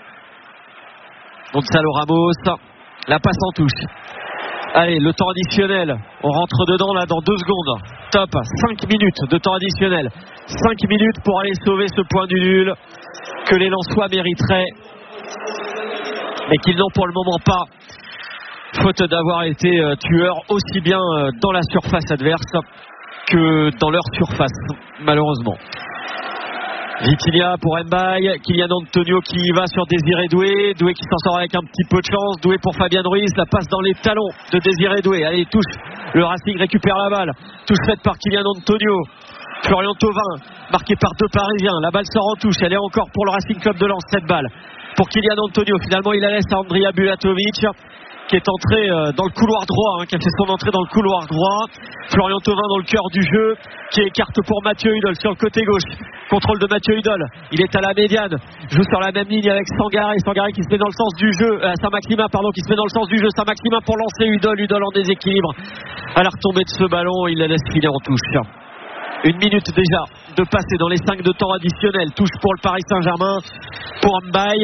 Gonzalo Ramos. La passe en touche. Allez, le temps additionnel. On rentre dedans là dans deux secondes. Top. cinq minutes de temps additionnel. cinq minutes pour aller sauver ce point du nul que les Lensois mériteraient, mais qu'ils n'ont pour le moment pas. Faute d'avoir été euh, tueurs aussi bien euh, dans la surface adverse que dans leur surface, malheureusement. Vitinha pour Mbaye, Kylian Antonio qui va sur Désiré Doué, Doué qui s'en sort avec un petit peu de chance, Doué pour Fabien Ruiz, la passe dans les talons de Désiré Doué. Allez, touche, le Racing récupère la balle, touche faite par Kylian Antonio. Florian Thauvin, marqué par deux Parisiens, la balle sort en touche, elle est encore pour le Racing Club de Lens, cette balle pour Kylian Antonio. Finalement il la laisse à Andrija Bulatovic qui est entré dans le couloir droit, hein, qui a fait son entrée dans le couloir droit. Florian Thauvin dans le cœur du jeu, qui écarte pour Mathieu Hudol sur le côté gauche. Contrôle de Mathieu Hudol, il est à la médiane, joue sur la même ligne avec Sangaré. Sangaré qui se met dans le sens du jeu, euh, Saint-Maximin pardon, qui se met dans le sens du jeu. Saint-Maximin pour lancer Hudol, Hudol en déséquilibre. À la retombée de ce ballon, il la laisse filer en touche. Une minute déjà de passer dans les cinq de temps additionnel. Touche pour le Paris Saint-Germain, pour Mbaye.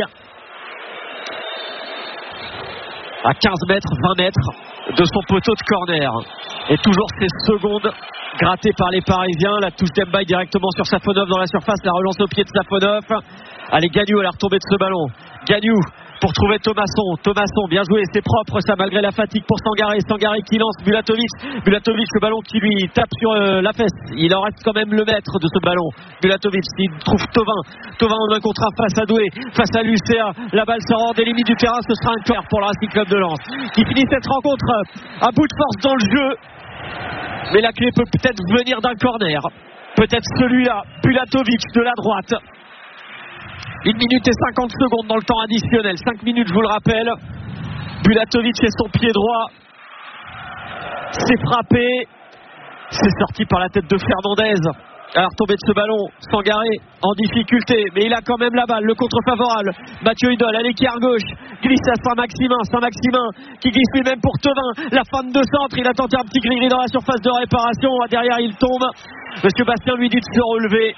À quinze mètres, vingt mètres de son poteau de corner. Et toujours ces secondes grattées par les Parisiens. La touche d'Mbaye directement sur Safonov dans la surface. La relance au pied de Safonov. Allez, Gagnou à la retombée de ce ballon. Gagnou pour trouver Thomasson. Thomasson, bien joué, c'est propre ça malgré la fatigue pour Sangaré. Sangaré qui lance Bulatovic. Bulatovic, le ballon qui lui tape sur euh, la fesse. Il en reste quand même le maître de ce ballon. Bulatovic, il trouve Thauvin. Thauvin en un contre un face à Doué, face à l'U C A. La balle sort hors des limites du terrain. Ce sera un corner pour le Racing Club de Lens qui finit cette rencontre à bout de force dans le jeu. Mais la clé peut peut-être venir d'un corner. Peut-être celui-là. Bulatovic de la droite. une minute et cinquante secondes dans le temps additionnel. cinq minutes, je vous le rappelle. Bulatovic et son pied droit. C'est frappé. C'est sorti par la tête de Fernandez. Alors tombé de ce ballon, Sangaré en difficulté, mais il a quand même la balle, le contre favorable. Mathieu Hudol à l'équerre gauche, glisse à Saint-Maximin, Saint-Maximin qui glisse lui-même pour Thauvin, la fin de centre, il a tenté un petit gris-gris dans la surface de réparation, derrière il tombe. Monsieur Bastien lui dit de se relever.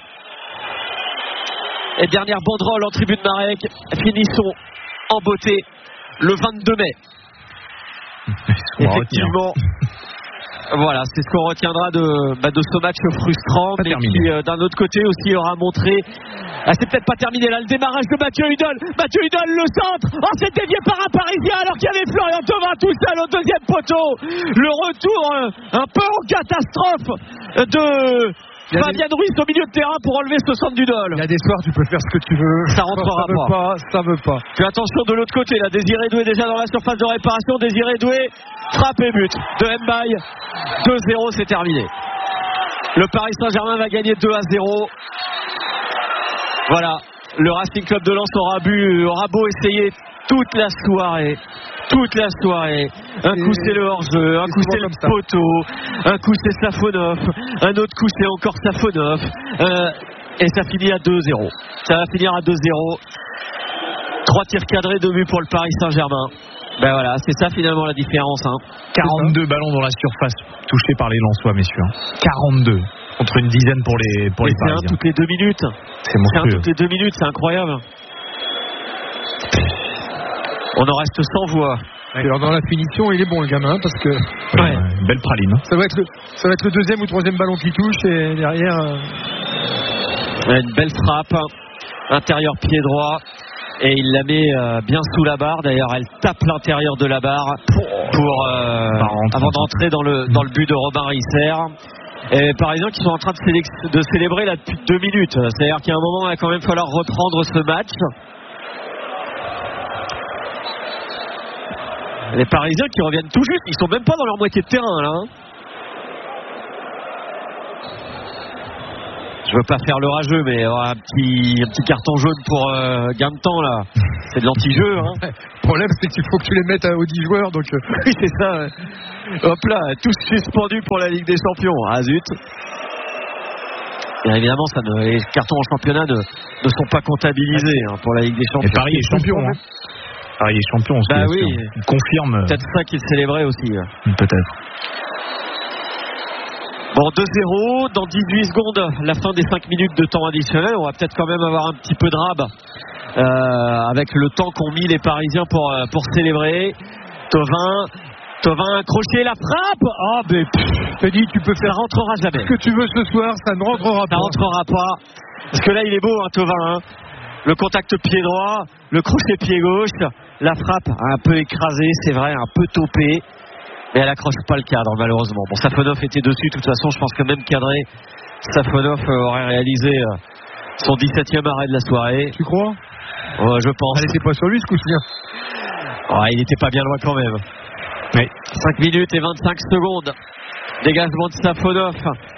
Et dernière banderole en tribune Marek. Finissons en beauté le vingt-deux mai. Effectivement. Voilà, c'est ce qu'on retiendra de, bah, de ce match frustrant, pas mais terminé. Qui euh, d'un autre côté aussi aura montré. Ah, c'est peut-être pas terminé là, le démarrage de Mathieu Hudol. Mathieu Hudol, le centre. Oh, c'est dévié par un Parisien alors qu'il y avait Florian Thauvin tout seul au deuxième poteau. Le retour euh, un peu en catastrophe de Fabien des... Ruiz au milieu de terrain pour enlever ce centre d'Hudol. Il y a des soirs, tu peux faire ce que tu veux. Ça rentrera ça veut pas. Ça veut pas. Fais attention de l'autre côté là. Désiré Doué déjà dans la surface de réparation. Désiré Doué, frappe et but de Mbaye. deux zéro, c'est terminé. Le Paris Saint-Germain va gagner deux à zéro. Voilà. Le Racing Club de Lens aura, bu, aura beau essayer toute la soirée. Toute la soirée. Un coup c'est le hors-jeu, un coup c'est le poteau, un coup c'est Safonov, un autre coup c'est encore Safonov. Euh, et ça finit à deux zéro. Ça va finir à deux zéro. Trois tirs cadrés, deux buts pour le Paris Saint-Germain. Ben voilà, c'est ça finalement la différence. Hein. quarante-deux ballons dans la surface touchés par les Lensois, messieurs. quarante-deux. contre une dizaine pour les pour et les c'est Parisiens. un toutes les deux minutes. C'est C'est un monstrueux. toutes les deux minutes, c'est incroyable. On en reste sans voix. Et alors dans la finition, il est bon le gamin parce que Ouais, ouais, belle praline. ça va être le, ça va être le deuxième ou troisième ballon qui touche et derrière. Euh... Une belle frappe, intérieur pied droit. Et il la met euh, bien sous la barre. D'ailleurs, elle tape l'intérieur de la barre pour euh, avant d'entrer dans le dans le but de Robin Risser. Et les Parisiens qui sont en train de, célé- de célébrer là depuis deux minutes. C'est-à-dire qu'à un moment, il va quand même falloir reprendre ce match. Les Parisiens qui reviennent tout juste, ils sont même pas dans leur moitié de terrain là. Hein. Je veux pas faire le rageux, mais oh, un petit un petit carton jaune pour euh, gain de temps là. C'est de l'anti-jeu. Hein. Le problème, c'est qu'il faut que tu les mettes aux dix joueurs, donc. Euh... Oui, c'est ça. Ouais. Hop là, tous suspendus pour la Ligue des Champions. Ah zut. Et évidemment, ça ne, les cartons en championnat ne, ne sont pas comptabilisés hein, pour la Ligue des Champions. Et Paris est champion. Hein. Paris est champion aussi. Bah oui. Il confirme. Peut-être ça qu'il célébrait aussi. Ouais. Peut-être. Bon, deux zéro, dans dix-huit secondes, la fin des cinq minutes de temps additionnel. On va peut-être quand même avoir un petit peu de rab euh, avec le temps qu'ont mis les Parisiens pour, pour célébrer. Thauvin, Thauvin accroché, la frappe. Oh, mais je te dis, tu peux faire. Ça rentrera jamais. Ce que tu veux ce soir, ça ne rentrera pas. Ça rentrera pas. Parce que là, il est beau, hein, Thauvin. Hein. Le contact pied droit, le crochet pied gauche, la frappe un peu écrasée, c'est vrai, un peu topée. Mais elle accroche pas le cadre malheureusement. Bon, Safonov était dessus, de toute façon je pense que même cadré, Safonov aurait réalisé son dix-septième arrêt de la soirée. Tu crois? Ouais, je pense. Elle était pas sur lui ce coup-ci. Ouais, il était pas bien loin quand même. Oui. cinq minutes et vingt-cinq secondes. Dégagement de Safonov.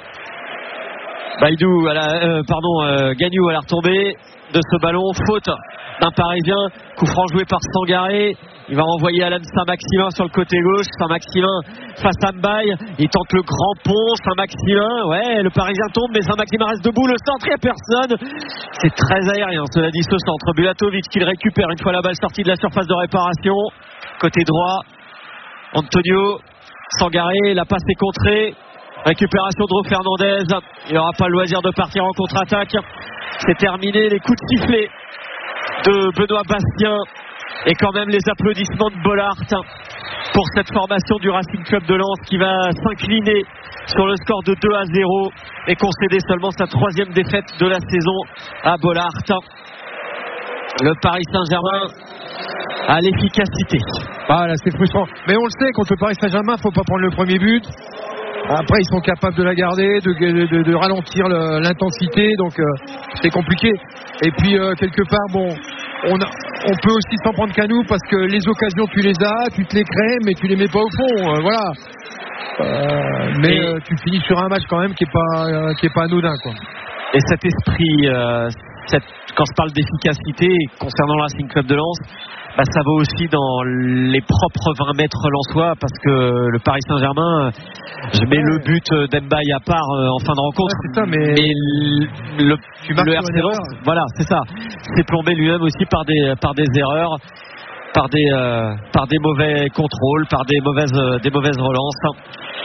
Baïdou, à la, euh, pardon, euh, Gagnou à la retombée de ce ballon. Faute d'un Parisien. Coup franc joué par Sangaré. Il va renvoyer Alan Saint-Maximin sur le côté gauche. Saint-Maximin face à Mbaye. Il tente le grand pont. Saint-Maximin, ouais, le Parisien tombe, mais Saint-Maximin reste debout. Le centre, il n'y a personne. C'est très aérien, cela dit, ce centre. Bulatovic qui le récupère une fois la balle sortie de la surface de réparation. Côté droit, Antonio Sangaré. La passe est contrée. Récupération de Ro Fernandez. Il n'aura pas le loisir de partir en contre-attaque. C'est terminé. Les coups de sifflet de Benoît Bastien. Et quand même les applaudissements de Bollaert pour cette formation du Racing Club de Lens qui va s'incliner sur le score de deux à zéro et concéder seulement sa troisième défaite de la saison à Bollaert. Le Paris Saint-Germain a l'efficacité. Ah là c'est frustrant. Mais on le sait, contre le Paris Saint-Germain, il ne faut pas prendre le premier but. Après ils sont capables de la garder, de, de, de ralentir le, l'intensité, donc euh, c'est compliqué. Et puis euh, quelque part, bon, on, a, on peut aussi s'en prendre qu'à nous parce que les occasions tu les as, tu te les crées, mais tu les mets pas au fond, euh, voilà. Euh, mais euh, tu finis sur un match quand même qui est pas euh, qui est pas anodin, quoi. Et cet esprit, euh, cette, quand je parle d'efficacité concernant le Racing Club de Lens, bah, ça va aussi dans les propres vingt mètres lensois parce que le Paris Saint-Germain, je mets ouais. le but d'Mbaye à part euh, en fin de rencontre, ouais, c'est ça, mais, mais le, le, tu marques le R C Lens, voilà, c'est ça, c'est plombé lui-même aussi par des par des erreurs, par des euh, par des mauvais contrôles, par des mauvaises euh, des mauvaises relances.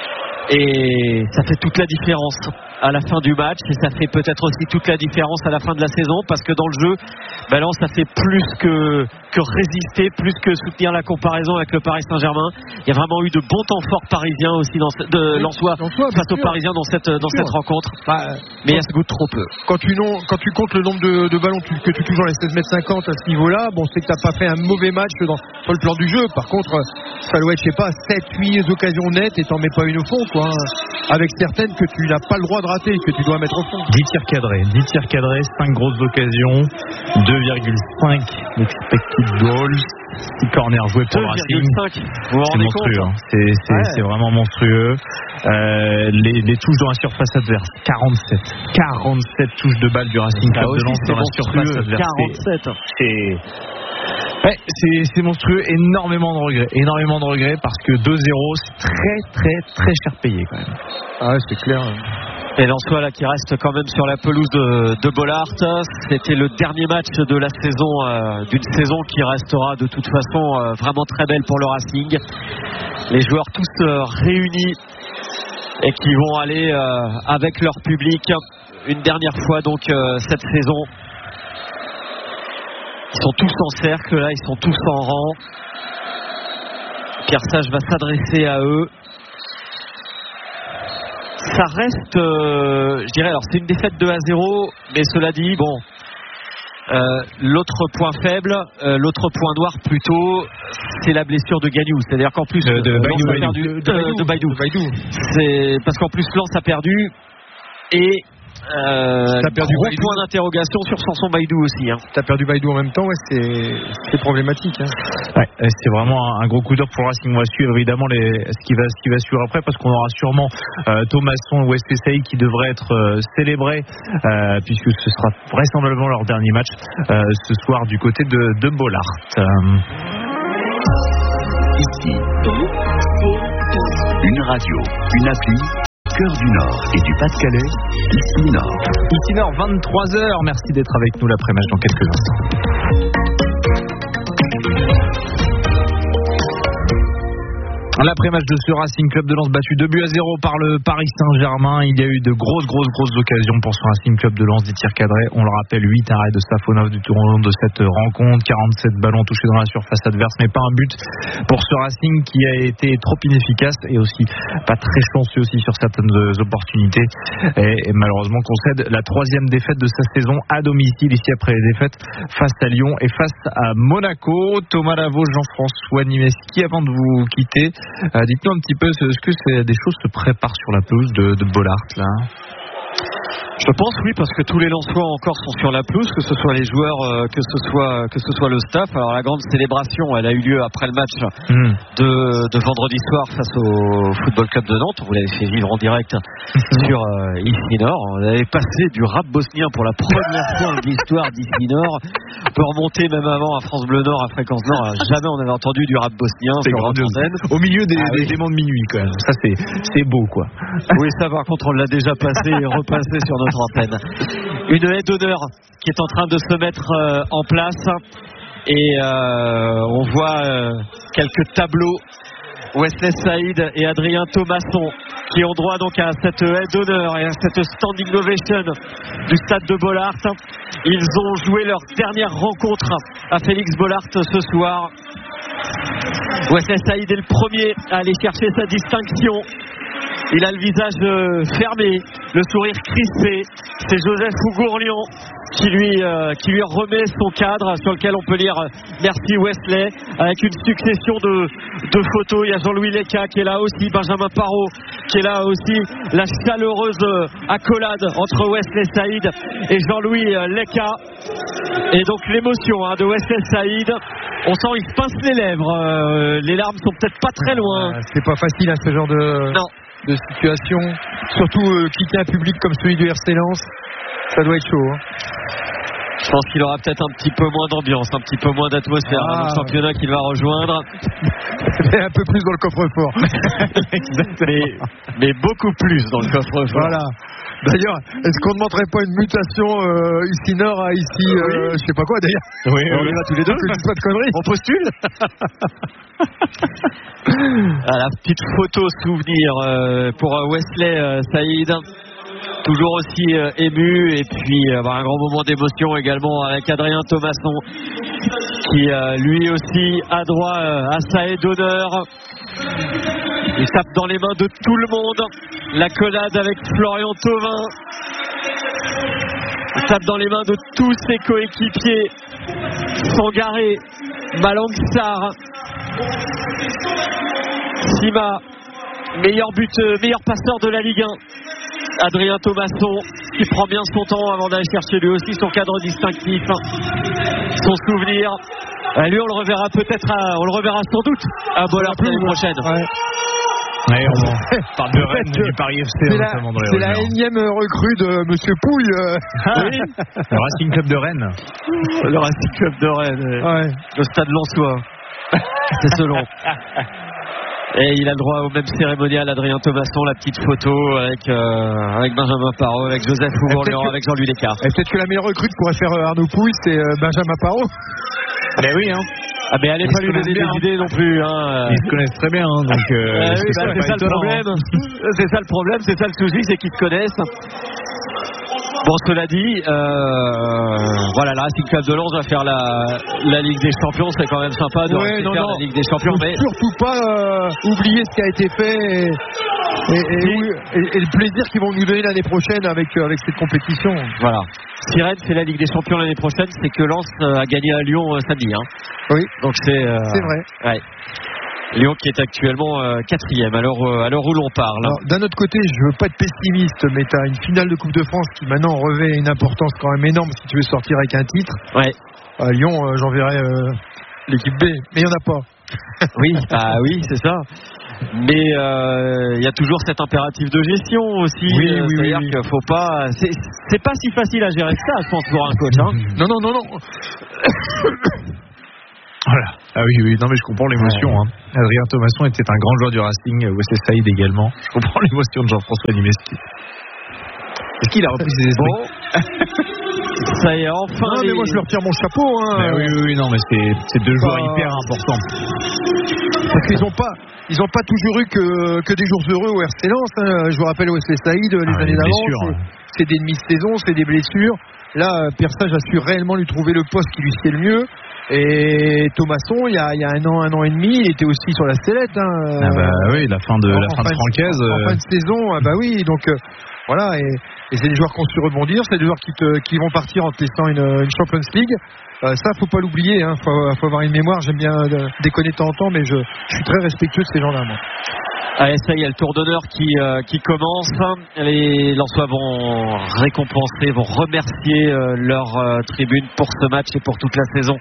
Et ça fait toute la différence à la fin du match et ça fait peut-être aussi toute la différence à la fin de la saison parce que dans le jeu, ben là, ça fait plus que, que résister, plus que soutenir la comparaison avec le Paris Saint-Germain. Il y a vraiment eu de bons temps forts parisiens aussi dans, de oui, Lensois face aux Parisiens dans cette, dans cette rencontre. Bah, mais il y a ce goût de trop peu. Quand tu, non, quand tu comptes le nombre de, de ballons que tu touches dans les seize mètres cinquante à ce niveau-là, bon, c'est que tu n'as pas fait un mauvais match dans, sur le plan du jeu. Par contre, ça doit être, je sais pas, sept huit occasions nettes et t'en mets pas une au fond, quoi. Avec certaines que tu n'as pas le droit de rater, que tu dois mettre au fond. dix tirs cadrés, dix tirs cadrés, cinq grosses occasions, deux virgule cinq expected goals, six corners joués pour le Racing. C'est monstrueux, hein. c'est, c'est, ouais. c'est vraiment monstrueux. Euh, les, les touches dans la surface adverse, quarante-sept. quarante-sept touches de balles du Racing Club de Lens dans la surface adverse. quarante-sept. C'est... Ouais, c'est, c'est monstrueux, énormément de regrets, énormément de regrets parce que deux zéro c'est très très très cher payé quand même. Ah ouais, c'est clair. Et Lensois là qui reste quand même sur la pelouse de, de Bollaert. C'était le dernier match de la saison, euh, d'une saison qui restera de toute façon euh, vraiment très belle pour le Racing. Les joueurs tous euh, réunis et qui vont aller euh, avec leur public une dernière fois donc euh, cette saison. Ils sont tous en cercle là, ils sont tous en rang. Pierre Sage va s'adresser à eux. Ça reste, euh, je dirais, alors c'est une défaite deux à zéro, mais cela dit, bon, euh, l'autre point faible, euh, l'autre point noir plutôt, c'est la blessure de Gagnou. C'est-à-dire qu'en plus, de, de, euh, Baïdou, Lens a Baïdou. perdu, De, de, de, de Baïdou. de Baïdou. C'est parce qu'en plus Lens a perdu et euh, T'as perdu gros Baïdou. point d'interrogation sur Samson Baïdou aussi. Hein. T'as perdu Baïdou en même temps, ouais, c'est, c'est problématique. Hein. Ouais, c'est vraiment un gros coup d'or pour le Racing. On va suivre évidemment les, ce, qui va, ce qui va suivre après, parce qu'on aura sûrement euh, Thomasson ou Wesley Saïd qui devraient être euh, célébrés, euh, puisque ce sera vraisemblablement leur dernier match euh, ce soir du côté de, de Bollaert. Euh... Ici, une radio, une appli, Cœur du Nord et du Pas-de-Calais, ici Nord. Ici Nord, vingt-trois heures. Merci d'être avec nous l'après-match dans quelques instants. L'après-match de ce Racing Club de Lens battu deux buts à zéro par le Paris Saint-Germain. Il y a eu de grosses, grosses, grosses occasions pour ce Racing Club de Lens, des tirs cadrés. On le rappelle, huit arrêts de Safonov du tournant de cette rencontre, quarante-sept ballons touchés dans la surface adverse, mais pas un but pour ce Racing qui a été trop inefficace et aussi pas très chanceux aussi sur certaines opportunités. Et, et malheureusement concède la troisième défaite de sa saison à domicile ici après les défaites face à Lyon et face à Monaco. Thomas Lavaux, Jean-François Nimeski, avant de vous quitter, Euh, dites-nous un petit peu, est-ce que c'est, des choses se préparent sur la pelouse de, de Bollaert là? Je pense oui, parce que tous les Lensois encore sont sur la pelouse, que ce soit les joueurs, euh, que ce soit que ce soit le staff. Alors la grande célébration, elle a eu lieu après le match mmh. de, de vendredi soir face au Football Club de Nantes. Vous l'avez fait vivre en direct sur euh, Ici Nord. On avait passé du rap bosnien pour la première fois de l'histoire d'Ici Nord. On peut remonter même avant à France Bleu Nord, à Fréquence Nord. Jamais on avait entendu du rap bosnien c'est sur l'antenne. Au milieu des, ah, des oui. démons de minuit quand même. Ça c'est, c'est beau quoi. Oui, ça par contre on l'a déjà passé et repassé sur notre antenne. Une haie d'honneur qui est en train de se mettre euh, en place et euh, on voit euh, quelques tableaux. Wesley Saïd et Adrien Thomasson qui ont droit donc à cette haie d'honneur et à cette standing ovation du stade de Bollaert. Ils ont joué leur dernière rencontre à Félix Bollaert ce soir. Wesley Saïd est le premier à aller chercher sa distinction. Il a le visage fermé, le sourire crispé. C'est Joseph Ougourlian qui lui, euh, qui lui remet son cadre sur lequel on peut lire merci Wesley, avec une succession de, de photos. Il y a Jean-Louis Leca qui est là aussi, Benjamin Parot qui est là aussi. La chaleureuse accolade entre Wesley Saïd et Jean-Louis Leca. Et donc l'émotion hein, de Wesley Saïd. On sent il se pince les lèvres. Euh, les larmes sont peut-être pas très loin. Ah, c'est pas facile à ce genre de. Non. de situation, surtout euh, quitter un public comme celui du R C Lens, ça doit être chaud. Hein. Je pense qu'il aura peut-être un petit peu moins d'ambiance, un petit peu moins d'atmosphère ah, dans le championnat qu'il va rejoindre. C'est un peu plus dans le coffre-fort. mais, mais beaucoup plus dans le coffre-fort. Voilà. D'ailleurs, est-ce qu'on ne demanderait pas une mutation euh, ici Nord à ici, euh, oui. je sais pas quoi d'ailleurs. Oui, on est là tous les deux. Que je dis pas de conneries. On postule. Ah, la petite photo souvenir euh, pour Wesley euh, Saïd. Toujours aussi euh, ému et puis euh, un grand moment d'émotion également avec Adrien Thomasson qui euh, lui aussi a droit euh, à sa haie d'honneur. Il tape dans les mains de tout le monde. L'accolade avec Florian Thauvin. Il tape dans les mains de tous ses coéquipiers. Sangaré, Malang Sarr, Sima, meilleur buteur, meilleur passeur de la Ligue un. Adrien Thomasson qui prend bien son temps avant d'aller chercher lui aussi son cadre distinctif, son souvenir. Et lui on le reverra peut-être, à, on le reverra sans doute à Bollaert l'année prochaine. Ouais. Ouais, on parle de Rennes du Paris F C. C'est, la, c'est la énième recrue de Monsieur Pouille. Euh. Ah, oui. Le Racing Club de Rennes. Le Racing Club de Rennes. Ouais. Le stade Lensois. C'est selon. Et il a le droit au même cérémonial, Adrien Thomasson, la petite photo avec, euh, avec Benjamin Parot, avec Joseph Ougourlian, avec Jean-Louis Leca. Et peut-être que la meilleure recrue pourrait faire Arnaud Pouille, c'est Benjamin Parot. Ben oui, hein. Ah mais allez pas lui donner des idées non plus. Hein. Ils se connaissent très bien, hein, donc euh, euh, oui, c'est, bah, c'est ça le problème. c'est ça le problème, c'est ça le souci, c'est qu'ils se connaissent. Bon, cela dit, euh, voilà, le Racing Club de Lens va faire la, la Ligue des Champions. C'est quand même sympa de ouais, non, faire non. la Ligue des Champions. Faut mais surtout pas euh, oublier ce qui a été fait et, et, et, et, et le plaisir qu'ils vont nous donner l'année prochaine avec, avec cette compétition. Voilà. Si Rennes fait la Ligue des Champions l'année prochaine, c'est que Lens a gagné à Lyon euh, samedi. Hein. Oui. Donc c'est. Euh, c'est vrai. Ouais. Lyon qui est actuellement euh, quatrième à l'heure, euh, à l'heure où l'on parle. Alors, d'un autre côté, je veux pas être pessimiste, mais tu as une finale de Coupe de France qui maintenant revêt une importance quand même énorme si tu veux sortir avec un titre. Ouais. À Lyon, euh, j'enverrai euh, l'équipe B, mais il n'y en a pas. Oui, ah oui, c'est ça. Mais il euh, y a toujours cet impératif de gestion aussi. Oui, euh, oui, c'est-à-dire oui. qu'il faut pas. C'est, c'est pas si facile à gérer que ça, je pense, pour un coach. Hein. Non, non, non, non. Voilà. Ah oui, oui, non mais je comprends l'émotion. Ouais. Hein. Adrien Thomasson était un grand joueur du Racing, Wesley Saïd également. Je comprends l'émotion de Jean-François Limeski. Est-ce qu'il a repris ses esprits? Bon. Ça y est, enfin. Non, les... mais moi je leur tire mon chapeau. Hein. Ben oui, oui, oui, non, mais c'est, c'est deux joueurs bah... hyper importants. Parce qu'ils n'ont pas, ils ont pas toujours eu que, que des jours heureux au R C Lens. Hein. Je vous rappelle Wesley Saïd les ah, années les d'avant. blessures, C'est, ouais. c'est des demi-saisons, c'est des blessures. Là, Persage a su réellement lui trouver le poste qui lui sied le mieux. Et Thomasson, il y a, il y a un an, un an et demi, il était aussi sur la sellette. Hein. Ah bah oui, la fin de en, la fin de Francaise. En, en fin de saison, ah bah oui. Donc euh, voilà, et, et c'est des joueurs qui ont su rebondir, c'est des joueurs qui, te, qui vont partir en testant une, une Champions League. Euh, ça, faut pas l'oublier. Hein. Faut, faut avoir une mémoire. J'aime bien euh, déconner de temps en temps, mais je, je suis très respectueux de ces gens-là, moi. Allez, ça y est, le tour d'honneur qui, euh, qui commence. Les Lensois vont récompenser, vont remercier euh, leur euh, tribune pour ce match et pour toute la saison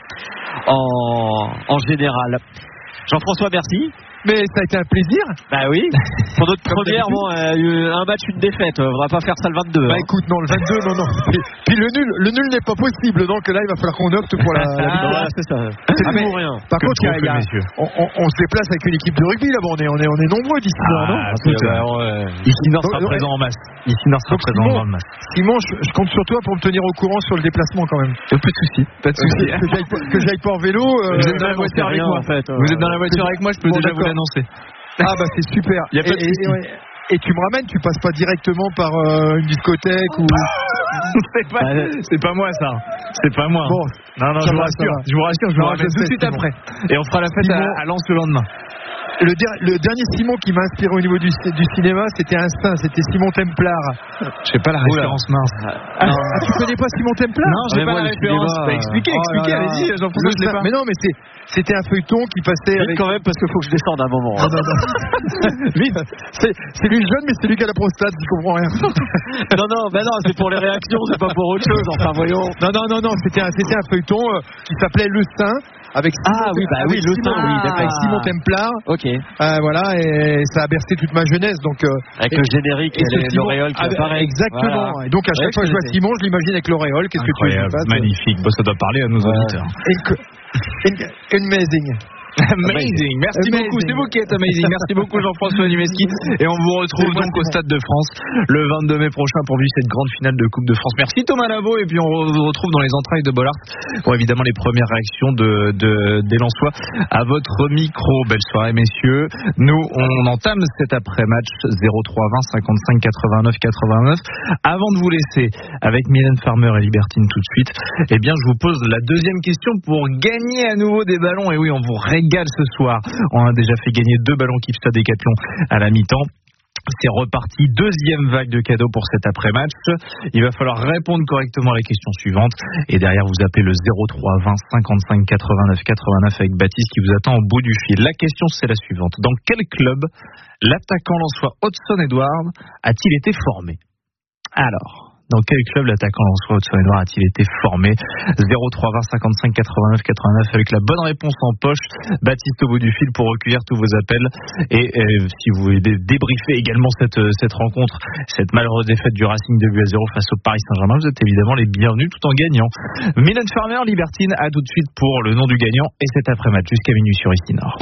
en, en général. Jean-François, merci. Mais ça a été un plaisir. Bah oui. Pour notre première, bon, euh, un match, une défaite. On va pas faire ça le vingt-deux. Bah hein. écoute, non, le vingt-deux, non, non. Puis, puis le nul, le nul n'est pas possible. Donc là, il va falloir qu'on opte pour la. la ah, voilà, c'est ça. C'est ah, tout ou rien. Par Comme contre, il y a, il y a, on, on, on se déplace avec une équipe de rugby là-bas. On est, on est, on est nombreux d'ici ah, là, non écoute, euh, ouais. Ici Nord sera donc, présent en masse. Ici Nord sera donc, présent Simon, en masse. Simon, je, je compte sur toi pour me tenir au courant sur le déplacement quand même. Pas de souci, pas de souci. Que j'aille, que j'aille pas en vélo. Euh, vous êtes dans la voiture avec moi. En fait, euh, vous êtes dans la voiture avec moi, je peux bon, déjà d'accord. vous l'annoncer. Ah bah c'est super. Y a pas de et, et, ouais. Et tu me ramènes, tu passes pas directement par euh, une discothèque ou. c'est, pas, c'est pas moi ça. C'est pas moi. Bon, non, non, je vous rassure. Je vous rassure, je vous ramène tout de suite après. Et on fera la fête Simon, à, à Lens le lendemain. Le, der- le dernier Simon qui m'a inspiré au niveau du, du cinéma, c'était Instinct, c'était Simon Templar. Je sais pas la référence mince. Ah, ah, tu connais pas Simon Templar? Non, j'ai mais pas moi, la le référence. cinéma, Bah, expliquez, oh expliquez, là là. allez-y, Jean-François, je l'ai pas. Mais non, mais c'est, c'était un feuilleton qui passait Vite avec. quand même parce qu'il faut que je descende à un moment. Non, non, non. Vite, c'est, c'est lui le jeune, mais c'est lui qui a la prostate, je comprends rien. non, non, ben non, c'est pour les réactions, c'est pas pour autre chose. Enfin, voyons. Non, non, non, non, c'était un, c'était un feuilleton euh, qui s'appelait Le Saint. Avec Simon, Ah oui, bah oui, Le Saint, oui, d'accord. avec Simon Templar. Ok. Euh, voilà, et ça a bercé toute ma jeunesse. Donc, euh, Avec et, le générique et, et les, Simon, l'auréole qui ah, apparaît. Exactement. Voilà. Et donc, à chaque Ouais, fois que je vois c'était. Simon, je l'imagine avec l'auréole. Qu'est-ce Incroyable, que tu veux que je fasse? magnifique. Bon, ça doit parler à nos Ouais. auditeurs. Inc- in- Amazing. Amazing, merci Amazing. beaucoup, c'est vous qui êtes amazing. Merci beaucoup Jean-François Limeski. Et on vous retrouve C'est moi, donc au Simon. Stade de France le vingt-deux mai prochain pour vivre cette grande finale de Coupe de France. Merci Thomas Lavaux et puis on vous retrouve dans les entrailles de Bollard pour évidemment les premières réactions de, de, des Lensois à votre micro. Belle soirée messieurs. Nous on entame cet après-match zéro trois vingt cinquante-cinq quatre-vingt-neuf quatre-vingt-neuf. Avant de vous laisser avec Mylène Farmer et Libertine tout de suite, eh bien je vous pose la deuxième question pour gagner à nouveau des ballons. Et oui, on vous régale ce soir. On a déjà fait gagner deux ballons Kipsta Décathlon à la mi-temps. C'est reparti, deuxième vague de cadeaux pour cet après-match. Il va falloir répondre correctement à la question suivante. Et derrière, vous appelez le zéro trois vingt cinquante-cinq quatre-vingt-neuf quatre-vingt-neuf avec Baptiste qui vous attend au bout du fil. La question, c'est la suivante. Dans quel club l'attaquant lensois Hudson Edouard a-t-il été formé? Alors... Dans quel club l'attaquant lensois Hudson Edouard a-t-il été formé? zéro trois vingt cinquante-cinq quatre-vingt-neuf quatre-vingt-neuf avec la bonne réponse en poche. Baptiste au bout du fil pour recueillir tous vos appels. Et euh, si vous voulez débriefer également cette, cette rencontre, cette malheureuse défaite du Racing deux buts à zéro face au Paris Saint-Germain, vous êtes évidemment les bienvenus tout en gagnant. Mylène Farmer, Libertine, à tout de suite pour le nom du gagnant et cet après-match jusqu'à minuit sur Ici Nord.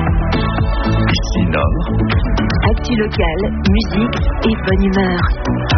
Ici Nord. Actu locale, musique et bonne humeur.